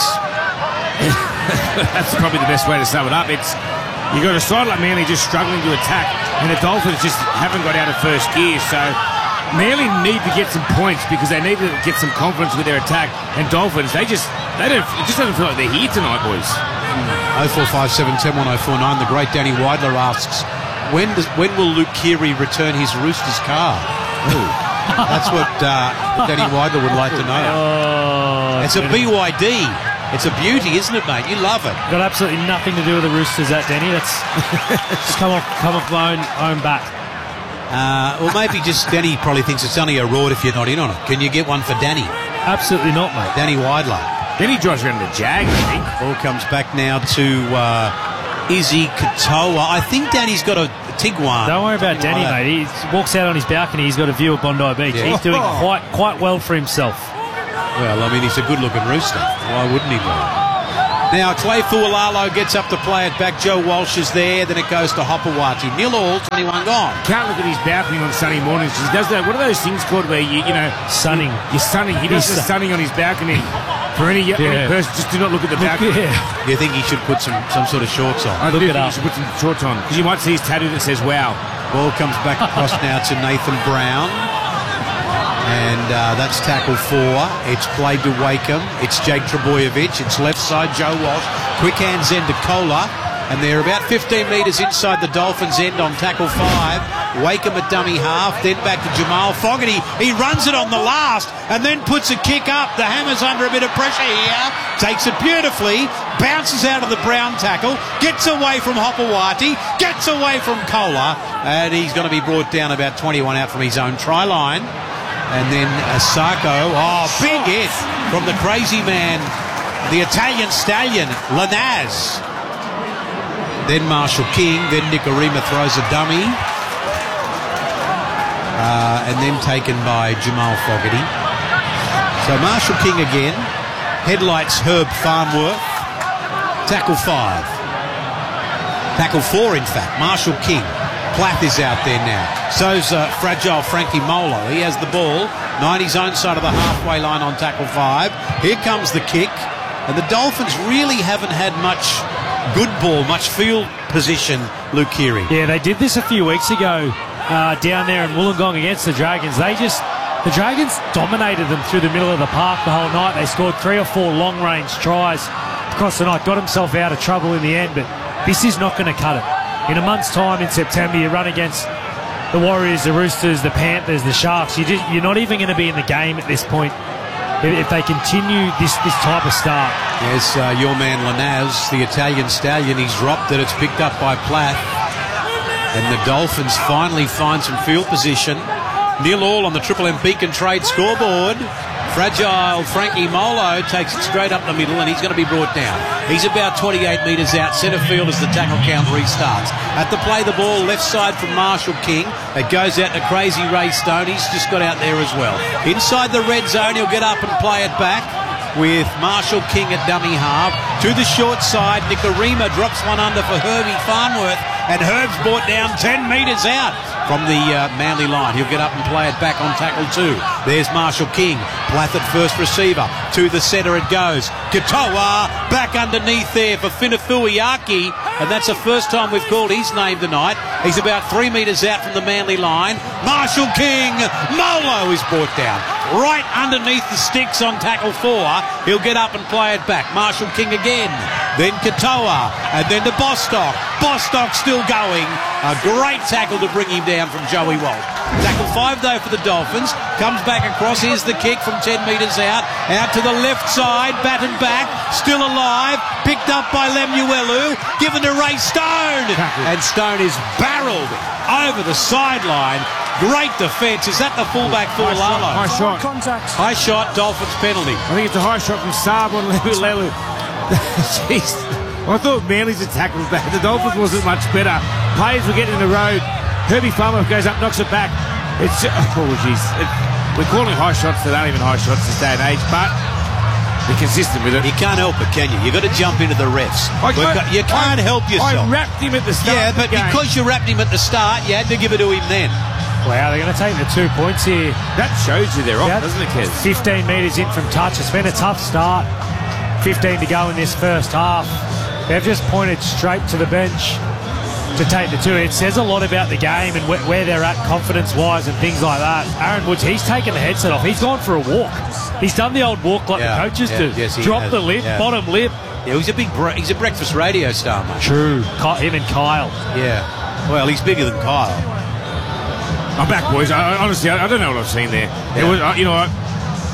That's probably the best way to sum it up. It's you got a side like Manly just struggling to attack, and the Dolphins just haven't got out of first gear. So Manly need to get some points because they need to get some confidence with their attack. And Dolphins, they just they don't. It just doesn't feel like they're here tonight, boys. oh four five seven ten one oh four nine. The great Danny Weidler asks, when does when will Luke Keary return his Roosters car? Ooh, that's what uh, Danny Weidler would like to know. Oh, it's a B Y D. It's a beauty, isn't it, mate? You love it. Got absolutely nothing to do with the Roosters, that, Denny. That's just come off, come off my own, own bat. Uh, well, maybe just Danny probably thinks it's only a reward if you're not in on it. Can you get one for Danny? Absolutely not, mate. Danny Widler. Danny drives around the Jag, I think. Ball comes back now to uh, Izzy Katoa. I think Danny's got a Tiguan. Don't worry about Danny, like mate. He walks out on his balcony. He's got a view of Bondi Beach. Yeah. He's doing quite quite well for himself. Well, I mean, he's a good-looking rooster. Why wouldn't he be? Now, Clay Fualalo gets up to play it back. Joe Walsh is there. Then it goes to Hopewati. Nil all, twenty-one gone. Can't look at his balcony on sunny mornings. He does that. What are those things called where you, you know, sunning? You're sunning. He does the sunning on his balcony. For any, yeah. any person, just do not look at the balcony. Yeah. You think he should put some, some sort of shorts on? I look do think he should put some shorts on because you might see his tattoo that says "Wow." Ball comes back across now to Nathan Brown. And uh, that's tackle four. It's played to Wakeham. It's Jake Trebojevic. It's left side, Joe Walsh. Quick hands end to Kohler. And they're about fifteen metres inside the Dolphins' end on tackle five. Wakeham at dummy half. Then back to Jamal Fogarty. He runs it on the last and then puts a kick up. The Hammer's under a bit of pressure here. Takes it beautifully. Bounces out of the Brown tackle. Gets away from Hopewati. Gets away from Kohler. And he's going to be brought down about twenty-one out from his own try line. And then Asako, oh, big hit from the crazy man, the Italian stallion, Lanaz. Then Marshall King, then Nikorima throws a dummy. Uh, and then taken by Jamal Fogarty. So Marshall King again. Headlights Herb Farnworth. Tackle five. Tackle four, in fact. Marshall King. Plath is out there now. So's uh, fragile Frankie Molo. He has the ball. Nine his own side of the halfway line on tackle five. Here comes the kick. And the Dolphins really haven't had much good ball, much field position, Luke Keary. Yeah, they did this a few weeks ago uh, down there in Wollongong against the Dragons. They just, the Dragons dominated them through the middle of the park the whole night. They scored three or four long-range tries across the night. Got himself out of trouble in the end, but this is not going to cut it. In a month's time in September, you run against the Warriors, the Roosters, the Panthers, the Sharks. You just, you're not even going to be in the game at this point if, if they continue this, this type of start. Yes, uh, your man Lanaz, the Italian stallion, he's dropped it. It's picked up by Plath. And the Dolphins finally find some field position. Nil all on the Triple M Beacon Trade scoreboard. Fragile Frankie Molo takes it straight up the middle and he's going to be brought down. He's about twenty-eight metres out, centre field as the tackle count restarts. At the play, the ball left side from Marshall King. It goes out to Crazy Ray Stone. He's just got out there as well. Inside the red zone, he'll get up and play it back with Marshall King at dummy half. To the short side, Nikorima drops one under for Herbie Farnworth. And Herb's brought down ten metres out from the uh, Manly line. He'll get up and play it back on tackle two. There's Marshall King. Plath at first receiver. To the centre it goes. Katoa back underneath there for Finafuiaki. And that's the first time we've called his name tonight. He's about three metres out from the Manly line. Marshall King. Molo is brought down. Right underneath the sticks on tackle four. He'll get up and play it back. Marshall King again. Then Katoa. And then to Bostock. Bostock still going. A great tackle to bring him down from Joey Walsh. Tackle five, though, for the Dolphins. Comes back across. Here's the kick from ten metres out. Out to the left side. Batted back. Still alive. Picked up by Lemuelu. Given to Ray Stone. And Stone is barreled over the sideline. Great defence. Is that the fullback for Lalo? High shot. Contact. High shot. Dolphins penalty. I think it's a high shot from Saab on Lemuelu. Jeez. I thought Manly's attack was bad. The Dolphins wasn't much better. Players were getting in the road. Herbie Farmer goes up, knocks it back. It's oh jeez. It, we're calling high shots that aren't even high shots this day and age, but we're consistent with it. You can't help it, can you? You've got to jump into the refs. I, got, you can't I, help yourself. I wrapped him at the start. Yeah, but because you wrapped him at the start, you had to give it to him then. Wow, they're going to take the two points here. That shows you they're off, yeah, doesn't it, Kez? fifteen metres in from touch. It's been a tough start. fifteen to go in this first half. They've just pointed straight to the bench to take the two. It says a lot about the game and wh- where they're at confidence-wise and things like that. Aaron Woods, he's taken the headset off. He's gone for a walk. He's done the old walk like yeah, the coaches yeah, do. Yes, Drop has. the lip, yeah. bottom lip. Yeah, he's a big. Bre- he's a breakfast radio star, mate. True. Him and Kyle. Yeah. Well, he's bigger than Kyle. I'm back, boys. I, I, honestly, I, I don't know what I've seen there. Yeah. It was, uh, you know, I,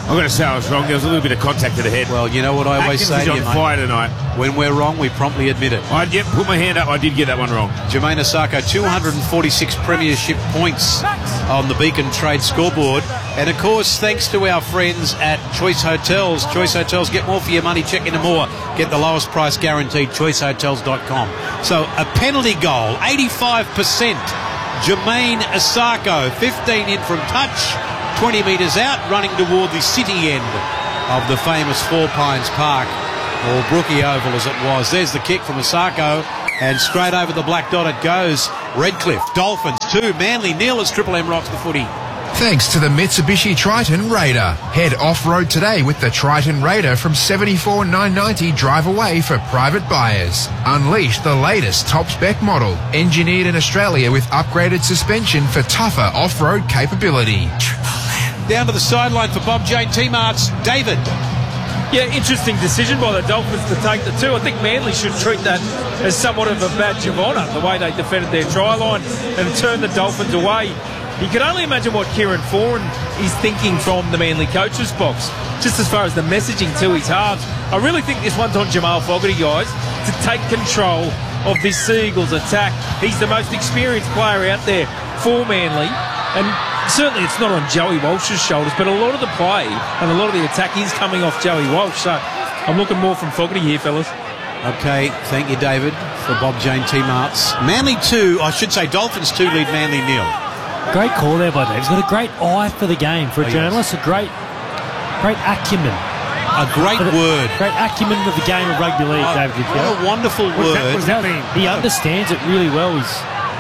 I'm going to say I was wrong. There was a little bit of contact to the head. Well, you know what I always Atkins say is to on you, mate? fire tonight. When we're wrong, we promptly admit it. I yep, put my hand up. I did get that one wrong. Jermaine Asako, two hundred forty-six premiership points on the Beacon Trade scoreboard. And, of course, thanks to our friends at Choice Hotels. Choice Hotels, get more for your money, check into more. Get the lowest price guaranteed, choice hotels dot com. So, a penalty goal, eighty-five percent. Jermaine Asako, fifteen in from touch, twenty metres out, running toward the city end of the famous Four Pines Park, or Brookie Oval as it was. There's the kick from Asako, and straight over the black dot it goes. Redcliffe, Dolphins two, Manly nil as Triple M rocks the footy. Thanks to the Mitsubishi Triton Raider. Head off-road today with the Triton Raider from seventy-four thousand nine hundred ninety dollars drive away for private buyers. Unleash the latest top-spec model, engineered in Australia with upgraded suspension for tougher off-road capability. Down to the sideline for Bob Jane T-Marts, David. Yeah, interesting decision by the Dolphins to take the two. I think Manly should treat that as somewhat of a badge of honour, the way they defended their try line and turned the Dolphins away. You can only imagine what Kieran Foran is thinking from the Manly coach's box, just as far as the messaging to his halves. I really think this one's on Jamal Fogarty, guys, to take control of this Seagulls attack. He's the most experienced player out there for Manly, and certainly it's not on Joey Walsh's shoulders, but a lot of the play and a lot of the attack is coming off Joey Walsh. So I'm looking more from Fogarty here, fellas. Okay, thank you, David, for Bob Jane T-Marts. Manly two, I should say Dolphins two lead Manly nil. Great call there by Dave. He's got a great eye for the game. For a Oh, journalist, yes. a great great acumen. A great the, word. Great acumen of the game of rugby league, Oh, David. what a wonderful What does that- word. what does that mean? He understands it really well. He's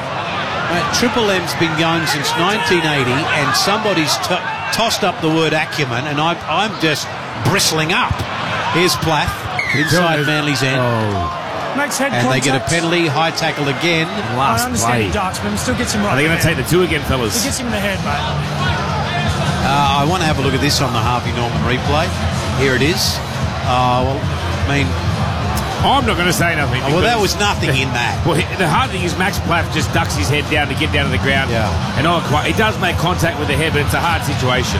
Uh, Triple M's been going since nineteen eighty, and somebody's t- tossed up the word acumen, and I, I'm just bristling up. Here's Plath, inside Manly's end. Oh. Makes head And they get a contact. penalty, high tackle again. I understand he ducks, but he still gets him right. Are they going to there. take the two again, He fellas? gets him in the head, mate. Uh, I want to have a look at this on the Harvey Norman replay. Here it is. Uh, well, I mean... I'm not going to say nothing. Oh, well, that because was nothing in that. Well, the hard thing is Max Plath just ducks his head down to get down to the ground. Yeah. And not quite. He does make contact with the head, but it's a hard situation.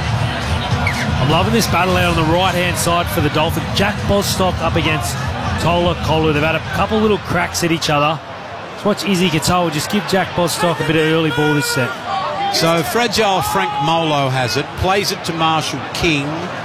I'm loving this battle out on the right-hand side for the Dolphins. Jack Bostock up against Tola Kolu. They've had a couple little cracks at each other. Let's watch Izzy Katoa just give Jack Bostock a bit of early ball this set. So fragile Frank Molo has it, plays it to Marshall King,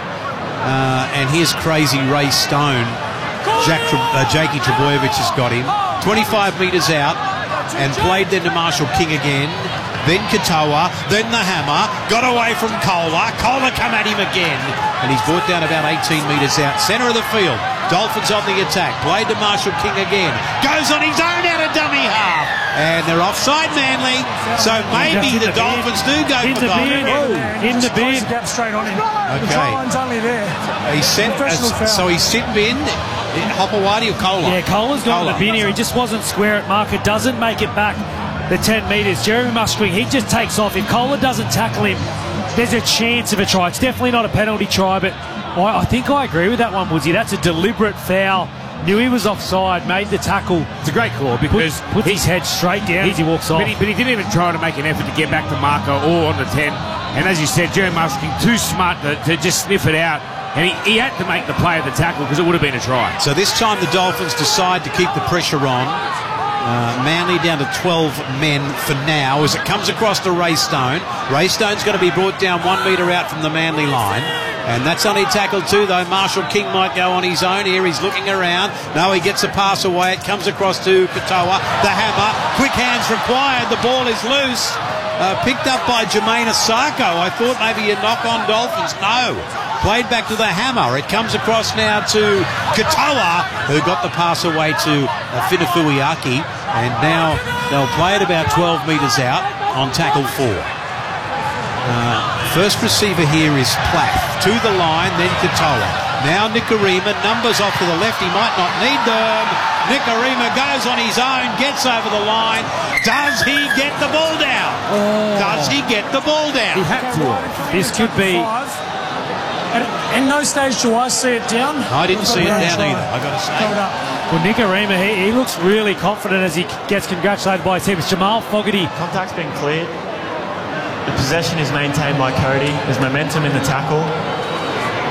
uh, and here's crazy Ray Stone. Jack, uh, Jakey Trebojevic has got him. twenty-five metres out, and played then to Marshall King again. Then Katoa, then the hammer, got away from Kohler. Kohler come at him again, and he's brought down about eighteen metres out. Centre of the field, Dolphins on the attack. Played to Marshall King again. Goes on his own out of dummy half. And they're offside, Manly. So maybe the Dolphins do go In for the goal. bin. Oh. In the bin. Gap straight on him. The Okay. try line's only there. He sent, Professional uh, foul. so he's sit bin, Hopewadi or Kohler? Yeah, Kohler's gone in the bin here. He just wasn't square at marker. Doesn't make it back the ten metres. Jeremy Muskling, he just takes off. If Kohler doesn't tackle him, there's a chance of a try. It's definitely not a penalty try, but I, I think I agree with that one, Woodsy. That's a deliberate foul. Knew he was offside, made the tackle. It's a great call because Put, puts he, his head straight down as he walks off. But he, but he didn't even try to make an effort to get back to marker or on the ten. And as you said, Jeremy Muskling too smart to, to just sniff it out. And he, he had to make the play of the tackle because it would have been a try. So this time the Dolphins decide to keep the pressure on. Uh, Manly down to twelve men for now as it comes across to Ray Stone. Ray Stone's going to be brought down one metre out from the Manly line. And that's only tackled too, though. Marshall King might go on his own here. He's looking around. No, he gets a pass away. It comes across to Katoa. The hammer. Quick hands required. The ball is loose. Uh, picked up by Jermaine Asako. I thought maybe a knock on Dolphins. No. Played back to the hammer. It comes across now to Katoa, who got the pass away to uh, Finafuiaki. And now they'll play it about twelve metres out on tackle four. Uh, first receiver here is Plath. To the line, then Katoa. Now Nikorima. Numbers off to the left. He might not need them. Nikorima goes on his own, gets over the line. Does he get the ball down? Oh. Does he get the ball down? He had to. This could be... At, in no stage do I see it down. I didn't see it We've got down a either, try. I got to say. Covered up. Well, Nikorima, he, he looks really confident as he gets congratulated by his team. It's Jamal Fogarty. Contact's been cleared. The possession is maintained by Cody. There's momentum in the tackle.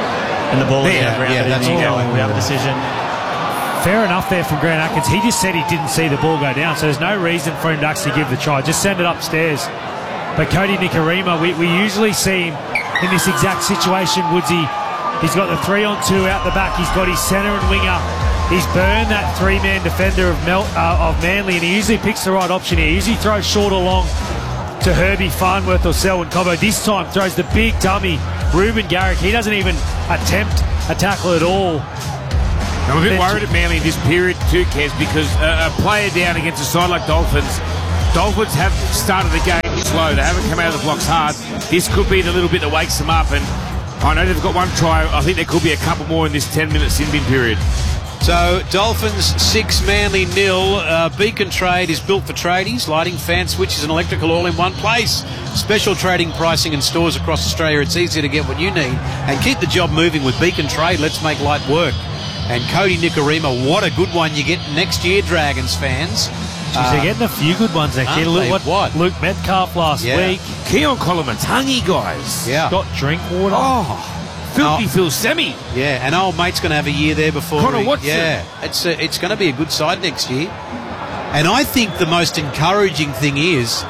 And the ball Yeah, yeah, around yeah, it that's in the all. goal. We have a decision. Fair enough there from Grant Atkins. He just said he didn't see the ball go down, so there's no reason for him to actually give the try. Just send it upstairs. But Cody Nikorima, we, we usually see him in this exact situation, Woodsy. He's got the three on two out the back. He's got his centre and winger. He's burned that three-man defender of, Mel, uh, of Manly, and he usually picks the right option here. He usually throws short or long to Herbie Farnworth or Selwyn Cobbo. This time throws the big dummy, Ruben Garrick. He doesn't even attempt a tackle at all. I'm a bit worried at Manly in this period too, Kez, because uh, a player down against a side like Dolphins, Dolphins have started the game slow. They haven't come out of the blocks hard. This could be the little bit that wakes them up, and I know they've got one try. I think there could be a couple more in this ten-minute sin-bin period. So, Dolphins six, Manly nil. Uh, Beacon Trade is built for tradies, lighting, fan switches and electrical all in one place. Special trading pricing in stores across Australia. It's easy to get what you need and keep the job moving with Beacon Trade. Let's make light work. And Cody Nikorima, what a good one you get next year, Dragons fans. Jeez, Uh, they're getting a few good ones there. aren't Look they? what, What? Luke Metcalf last Yeah. week. Keon Colomatangi, guys. Yeah. Scott Drinkwater. Oh, filthy Oh. Phil Semi. Yeah, and old mate's going to have a year there before. Connor he- Watson. Yeah, it's a, it's going to be a good side next year. And I think the most encouraging thing is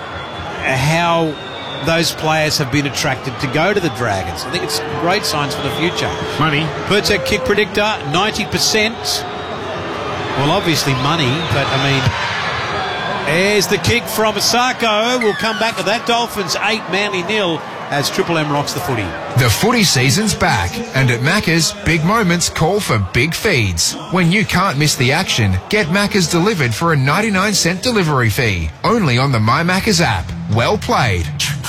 how those players have been attracted to go to the Dragons. I think it's great signs for the future. Money. Pertec kick predictor, ninety percent. Well, obviously money, but I mean, there's the kick from Asako. We'll come back to that. Dolphins eight, Manly nil as Triple M rocks the footy. The footy season's back, and at Macca's, big moments call for big feeds. When you can't miss the action, get Macca's delivered for a ninety-nine cent delivery fee. Only on the My Macca's app. Well played.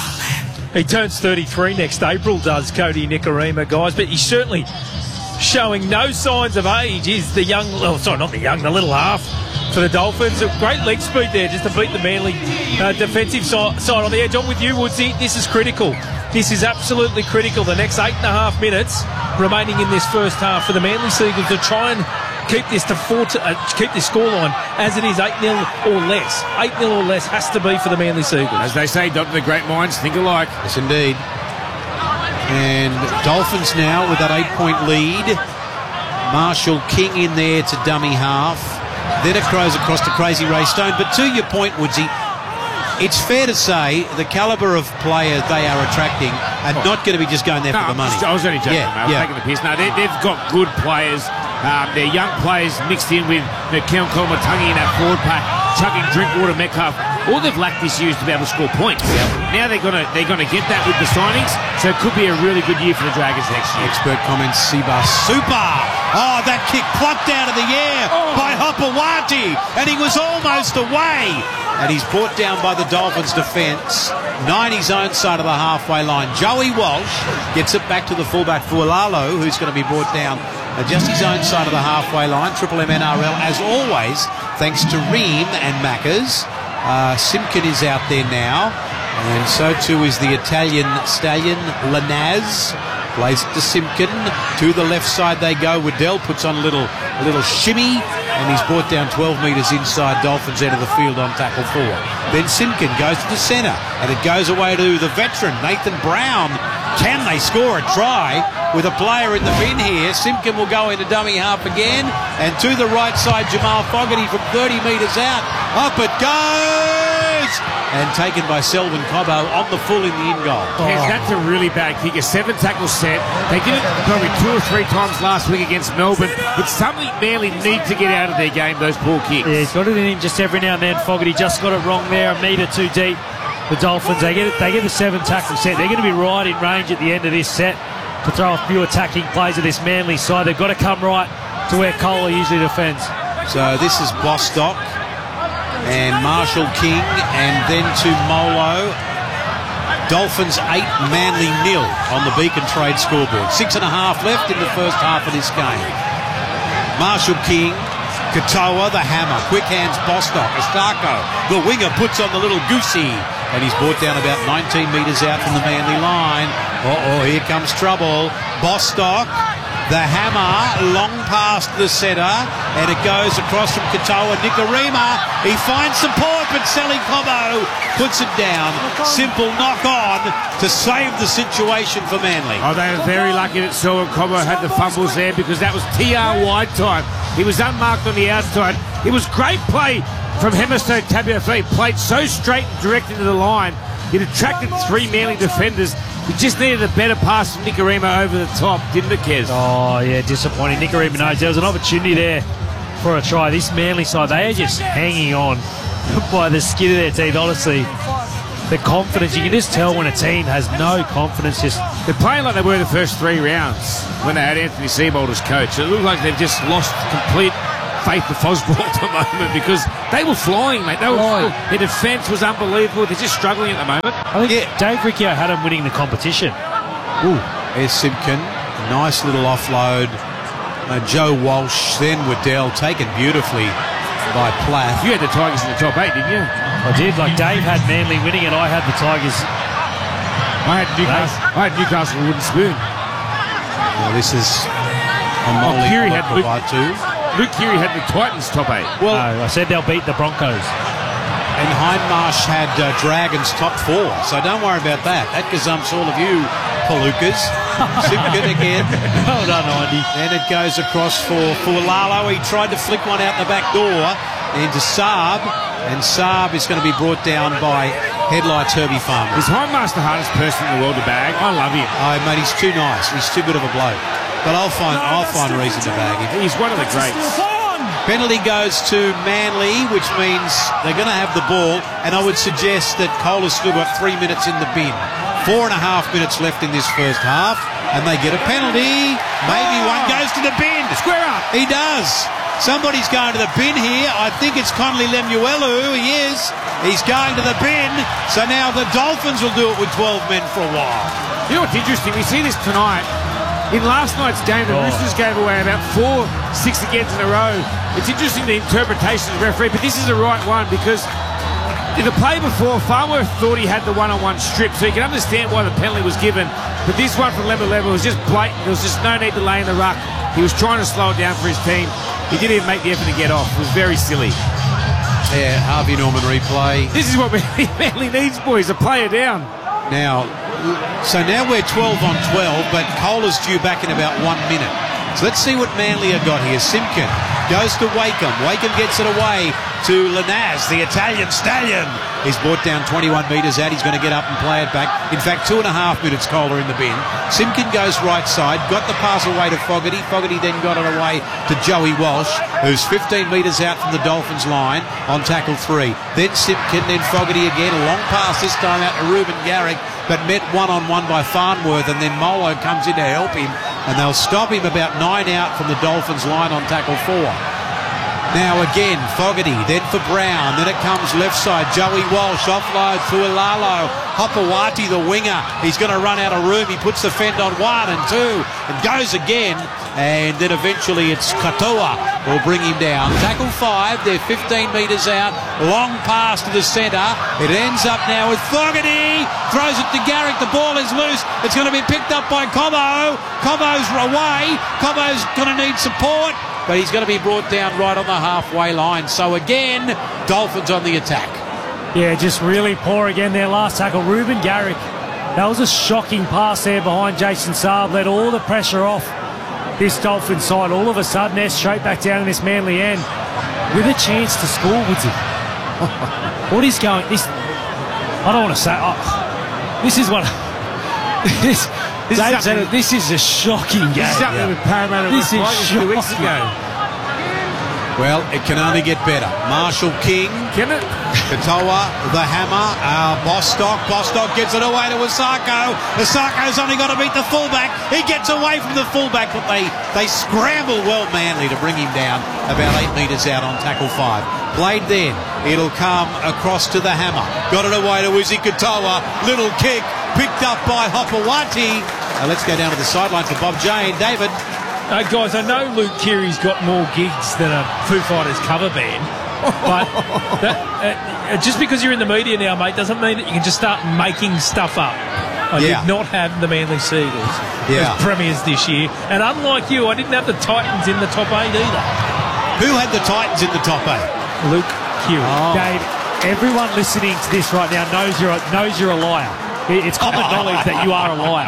He turns thirty-three next April, does Cody Nikorima, guys, but he's certainly showing no signs of age. Is the young, oh, sorry, not the young, the little half for the Dolphins. A great leg speed there just to beat the Manly uh, defensive side, side on the edge. On with you, Woodsy. This is critical. This is absolutely critical. The next eight and a half minutes remaining in this first half for the Manly Seagulls to try and keep this to four to, uh, keep this scoreline as it is eight nil or less. eight nil or less has to be for the Manly Seagulls. As they say, Doctor, the great minds think alike. Yes, indeed. And Dolphins now with that eight-point lead. Marshall King in there to dummy half. Then it goes across to Crazy Ray Stone. But to your point, Woodsy, it's fair to say the calibre of player they are attracting are not going to be just going there No, for the money. I was only joking, Yeah, mate. I was yeah. taking the piss. No, they, they've got good players. Um, they're young players mixed in with you know, Keon Colomatangi in that forward pack, chucking Drinkwater, Metcalf. All they've lacked this year is to be able to score points. Yep. Now they're gonna they're gonna get that with the signings, so it could be a really good year for the Dragons next year. Expert comments, Seabus. Super! Oh, that kick plucked out of the air Oh. by Hopewati, and he was almost away. And he's brought down by the Dolphins' defence. ninety zone side of the halfway line. Joey Walsh gets it back to the fullback Fualalo, who's going to be brought down uh, just his own side of the halfway line. Triple M N R L, as always, thanks to Ream and Maccas. Uh, Simkin is out there now, and so too is the Italian stallion Lanaz. Plays it to Simkin. To the left side they go. Waddell puts on a little, a little shimmy, and he's brought down twelve metres inside. Dolphins out of the field on tackle four. Then Simkin goes to the centre, and it goes away to the veteran Nathan Brown. Can they score a try with a player in the bin here? Simkin will go into dummy half again, and to the right side Jamal Fogarty from thirty metres out. Up it goes, and taken by Selwyn Cobbo on the full in the in goal. Yes, that's a really bad kick. A seven tackle set. They did it probably two or three times last week against Melbourne. It's something Manly need to get out of their game, those poor kicks. Yeah, he's got it in him just every now and then. Fogarty just got it wrong there, a metre too deep. The Dolphins, they get it, they get the seven tackle set. They're going to be right in range at the end of this set to throw a few attacking plays at this Manly side. They've got to come right to where Kohler usually defends. So this is Bostock and Marshall King, and then to Molo. Dolphins eight, Manly nil on the Beacon Trade scoreboard. Six and a half left in the first half of this game. Marshall King, Katoa, the hammer, quick hands Bostock, Estako, the winger puts on the little goosey, and he's brought down about nineteen metres out from the Manly line. Uh-oh, here comes trouble. Bostock The hammer, long past the centre, and it goes across from Katoa. Nikorima, he finds support, but Sally Cobo puts it down. Simple knock on to save the situation for Manly. Oh, they were very lucky that Selwyn Cobo had the fumbles there because that was T R wide time. He was unmarked on the outside. It was great play from Hemisto Tabuai. He played so straight and direct into the line. It attracted three Manly defenders. He just needed a better pass from Nikorima over the top, didn't it, Kez? Oh, yeah, disappointing. Nikorima knows there was an opportunity there for a try. This Manly side, they are just hanging on by the skin of their teeth, honestly. The confidence, you can just tell when a team has no confidence. Just They're playing like they were the first three rounds when they had Anthony Seibold as coach. It looked like they've just lost complete faith to Fosball at the moment because they were flying, mate. They were, Right. Their defence was unbelievable. They're just struggling at the moment. I think Dave Riccio had him winning the competition. Ooh, there's Simpkin. Nice little offload. Uh, Joe Walsh, then Waddell, taken beautifully by Plath. You had the Tigers in the top eight, didn't you? I did. Like Dave had Manly winning, and I had the Tigers. I had Newcastle. I had Newcastle wooden spoon. Well, this is a Oh, Molly Keary had Luke, too. Luke Keary had the Titans top eight. Well, no, I said they'll beat the Broncos. And Hindmarsh had uh, Dragons top four, so don't worry about that. That gazumps all of you, Palookas. Simpkin again. Well done, Andy. Then it goes across for Fualalo. He tried to flick one out the back door into Saab, and Saab is going to be brought down by Headlights Herbie Farmer. Is Hindmarsh the hardest person in the world to bag? I love him. Oh, mate, he's too nice. He's too good of a bloke. But I'll find I'll find a reason to bag him. He's one of the greats. Penalty goes to Manly, which means they're going to have the ball, and I would suggest that Cole has still got three minutes in the bin. Four and a half minutes left in this first half, and they get a penalty. Maybe one goes to the bin. Square up. He does. Somebody's going to the bin here. I think it's Conley Lemuelu. He is. He's going to the bin. So now the Dolphins will do it with twelve men for a while. You know what's interesting? We see this tonight. In last night's game, the Oh. Roosters gave away about four six agains in a row. It's interesting the interpretation of the referee, but this is the right one because in the play before, Farnworth thought he had the one-on-one strip, so you can understand why the penalty was given. But this one from Level Level was just blatant. There was just no need to lay in the ruck. He was trying to slow it down for his team. He didn't even make the effort to get off. It was very silly. Yeah, Harvey Norman replay. This is what Manly needs, boys, a player down. Now, so now we're twelve on twelve, but Cole is due back in about one minute. So let's see what Manly have got here. Simpkin goes to Wakeham. Wakeham gets it away to Lanaz, the Italian stallion. He's brought down twenty-one metres out. He's going to get up and play it back. In fact, two and a half minutes Kohler in the bin. Simpkin goes right side, got the pass away to Fogarty. Fogarty then got it away to Joey Walsh, who's fifteen metres out from the Dolphins line on tackle three. Then Simpkin, then Fogarty again. A long pass this time out to Ruben Garrick, but met one-on-one by Farnworth, and then Molo comes in to help him, and they'll stop him about nine out from the Dolphins line on tackle four. Now again, Fogarty, then for Brown, then it comes left side, Joey Walsh, offload to Ilalo, Hopewati, the winger, he's going to run out of room, he puts the fend on one and two, and goes again, and then eventually it's Katoa will bring him down. Tackle five, they're fifteen metres out, long pass to the centre, it ends up now with Fogarty, throws it to Garrick, the ball is loose, it's going to be picked up by Cobo, Cobo's away, Cobo's going to need support, but he's going to be brought down right on the halfway line. So again, Dolphins on the attack. Yeah, just really poor again their last tackle. Ruben Garrick, that was a shocking pass there behind Jason Saab, let all the pressure off this Dolphin side. All of a sudden they're straight back down in this Manly end with a chance to score, Woodsy. What is going, this, I don't want to say, oh, this is what, this, This Dave is said it, this is a shocking game. This is something with Parramatta This is Tigers two weeks shocking. ago. Well, it can only get better. Marshall King. Can it? Katoa, the hammer. Uh, Bostock. Bostock gets it away to Osako. Osako's only got to beat the fullback. He gets away from the fullback, but they, they scramble well Manly to bring him down about eight metres out on tackle five. Played then. It'll come across to the hammer. Got it away to Izzy Katoa. Little kick. Picked up by Hopewati. Uh, let's go down to the sideline for Bob Jane. David. Uh, guys, I know Luke Keary's got more gigs than a Foo Fighters cover band, but that, uh, just because you're in the media now, mate, doesn't mean that you can just start making stuff up. I Yeah. did not have the Manly Seagulls Yeah. as premiers this year. And unlike you, I didn't have the Titans in the top eight either. Who had the Titans in the top eight? Luke Keary. Dave, everyone listening to this right now knows you're a, knows you're a liar. It- It's common knowledge that you are a liar.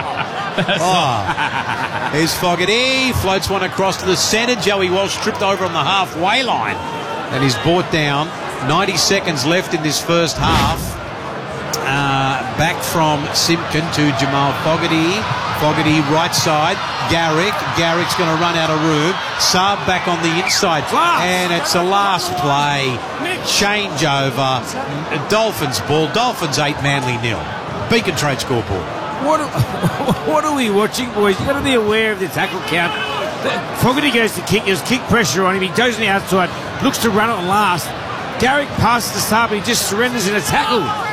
Oh. Here's Fogarty, floats one across to the centre. Joey Walsh tripped over on the halfway line and he's brought down. ninety seconds left in this first half. Uh, back from Simpkin to Jamal Fogarty. Fogarty right side. Garrick. Garrick's going to run out of room. Saab back on the inside. And it's a last play. Changeover. Dolphins ball. Dolphins eight, Manly nil. Beacon Trade scoreboard. What are, what are we watching, boys? You've got to be aware of the tackle count. Fogarty goes to kick. There's kick pressure on him. He goes on the outside. Looks to run it last. Garrick passes the Saab. He just surrenders in a tackle.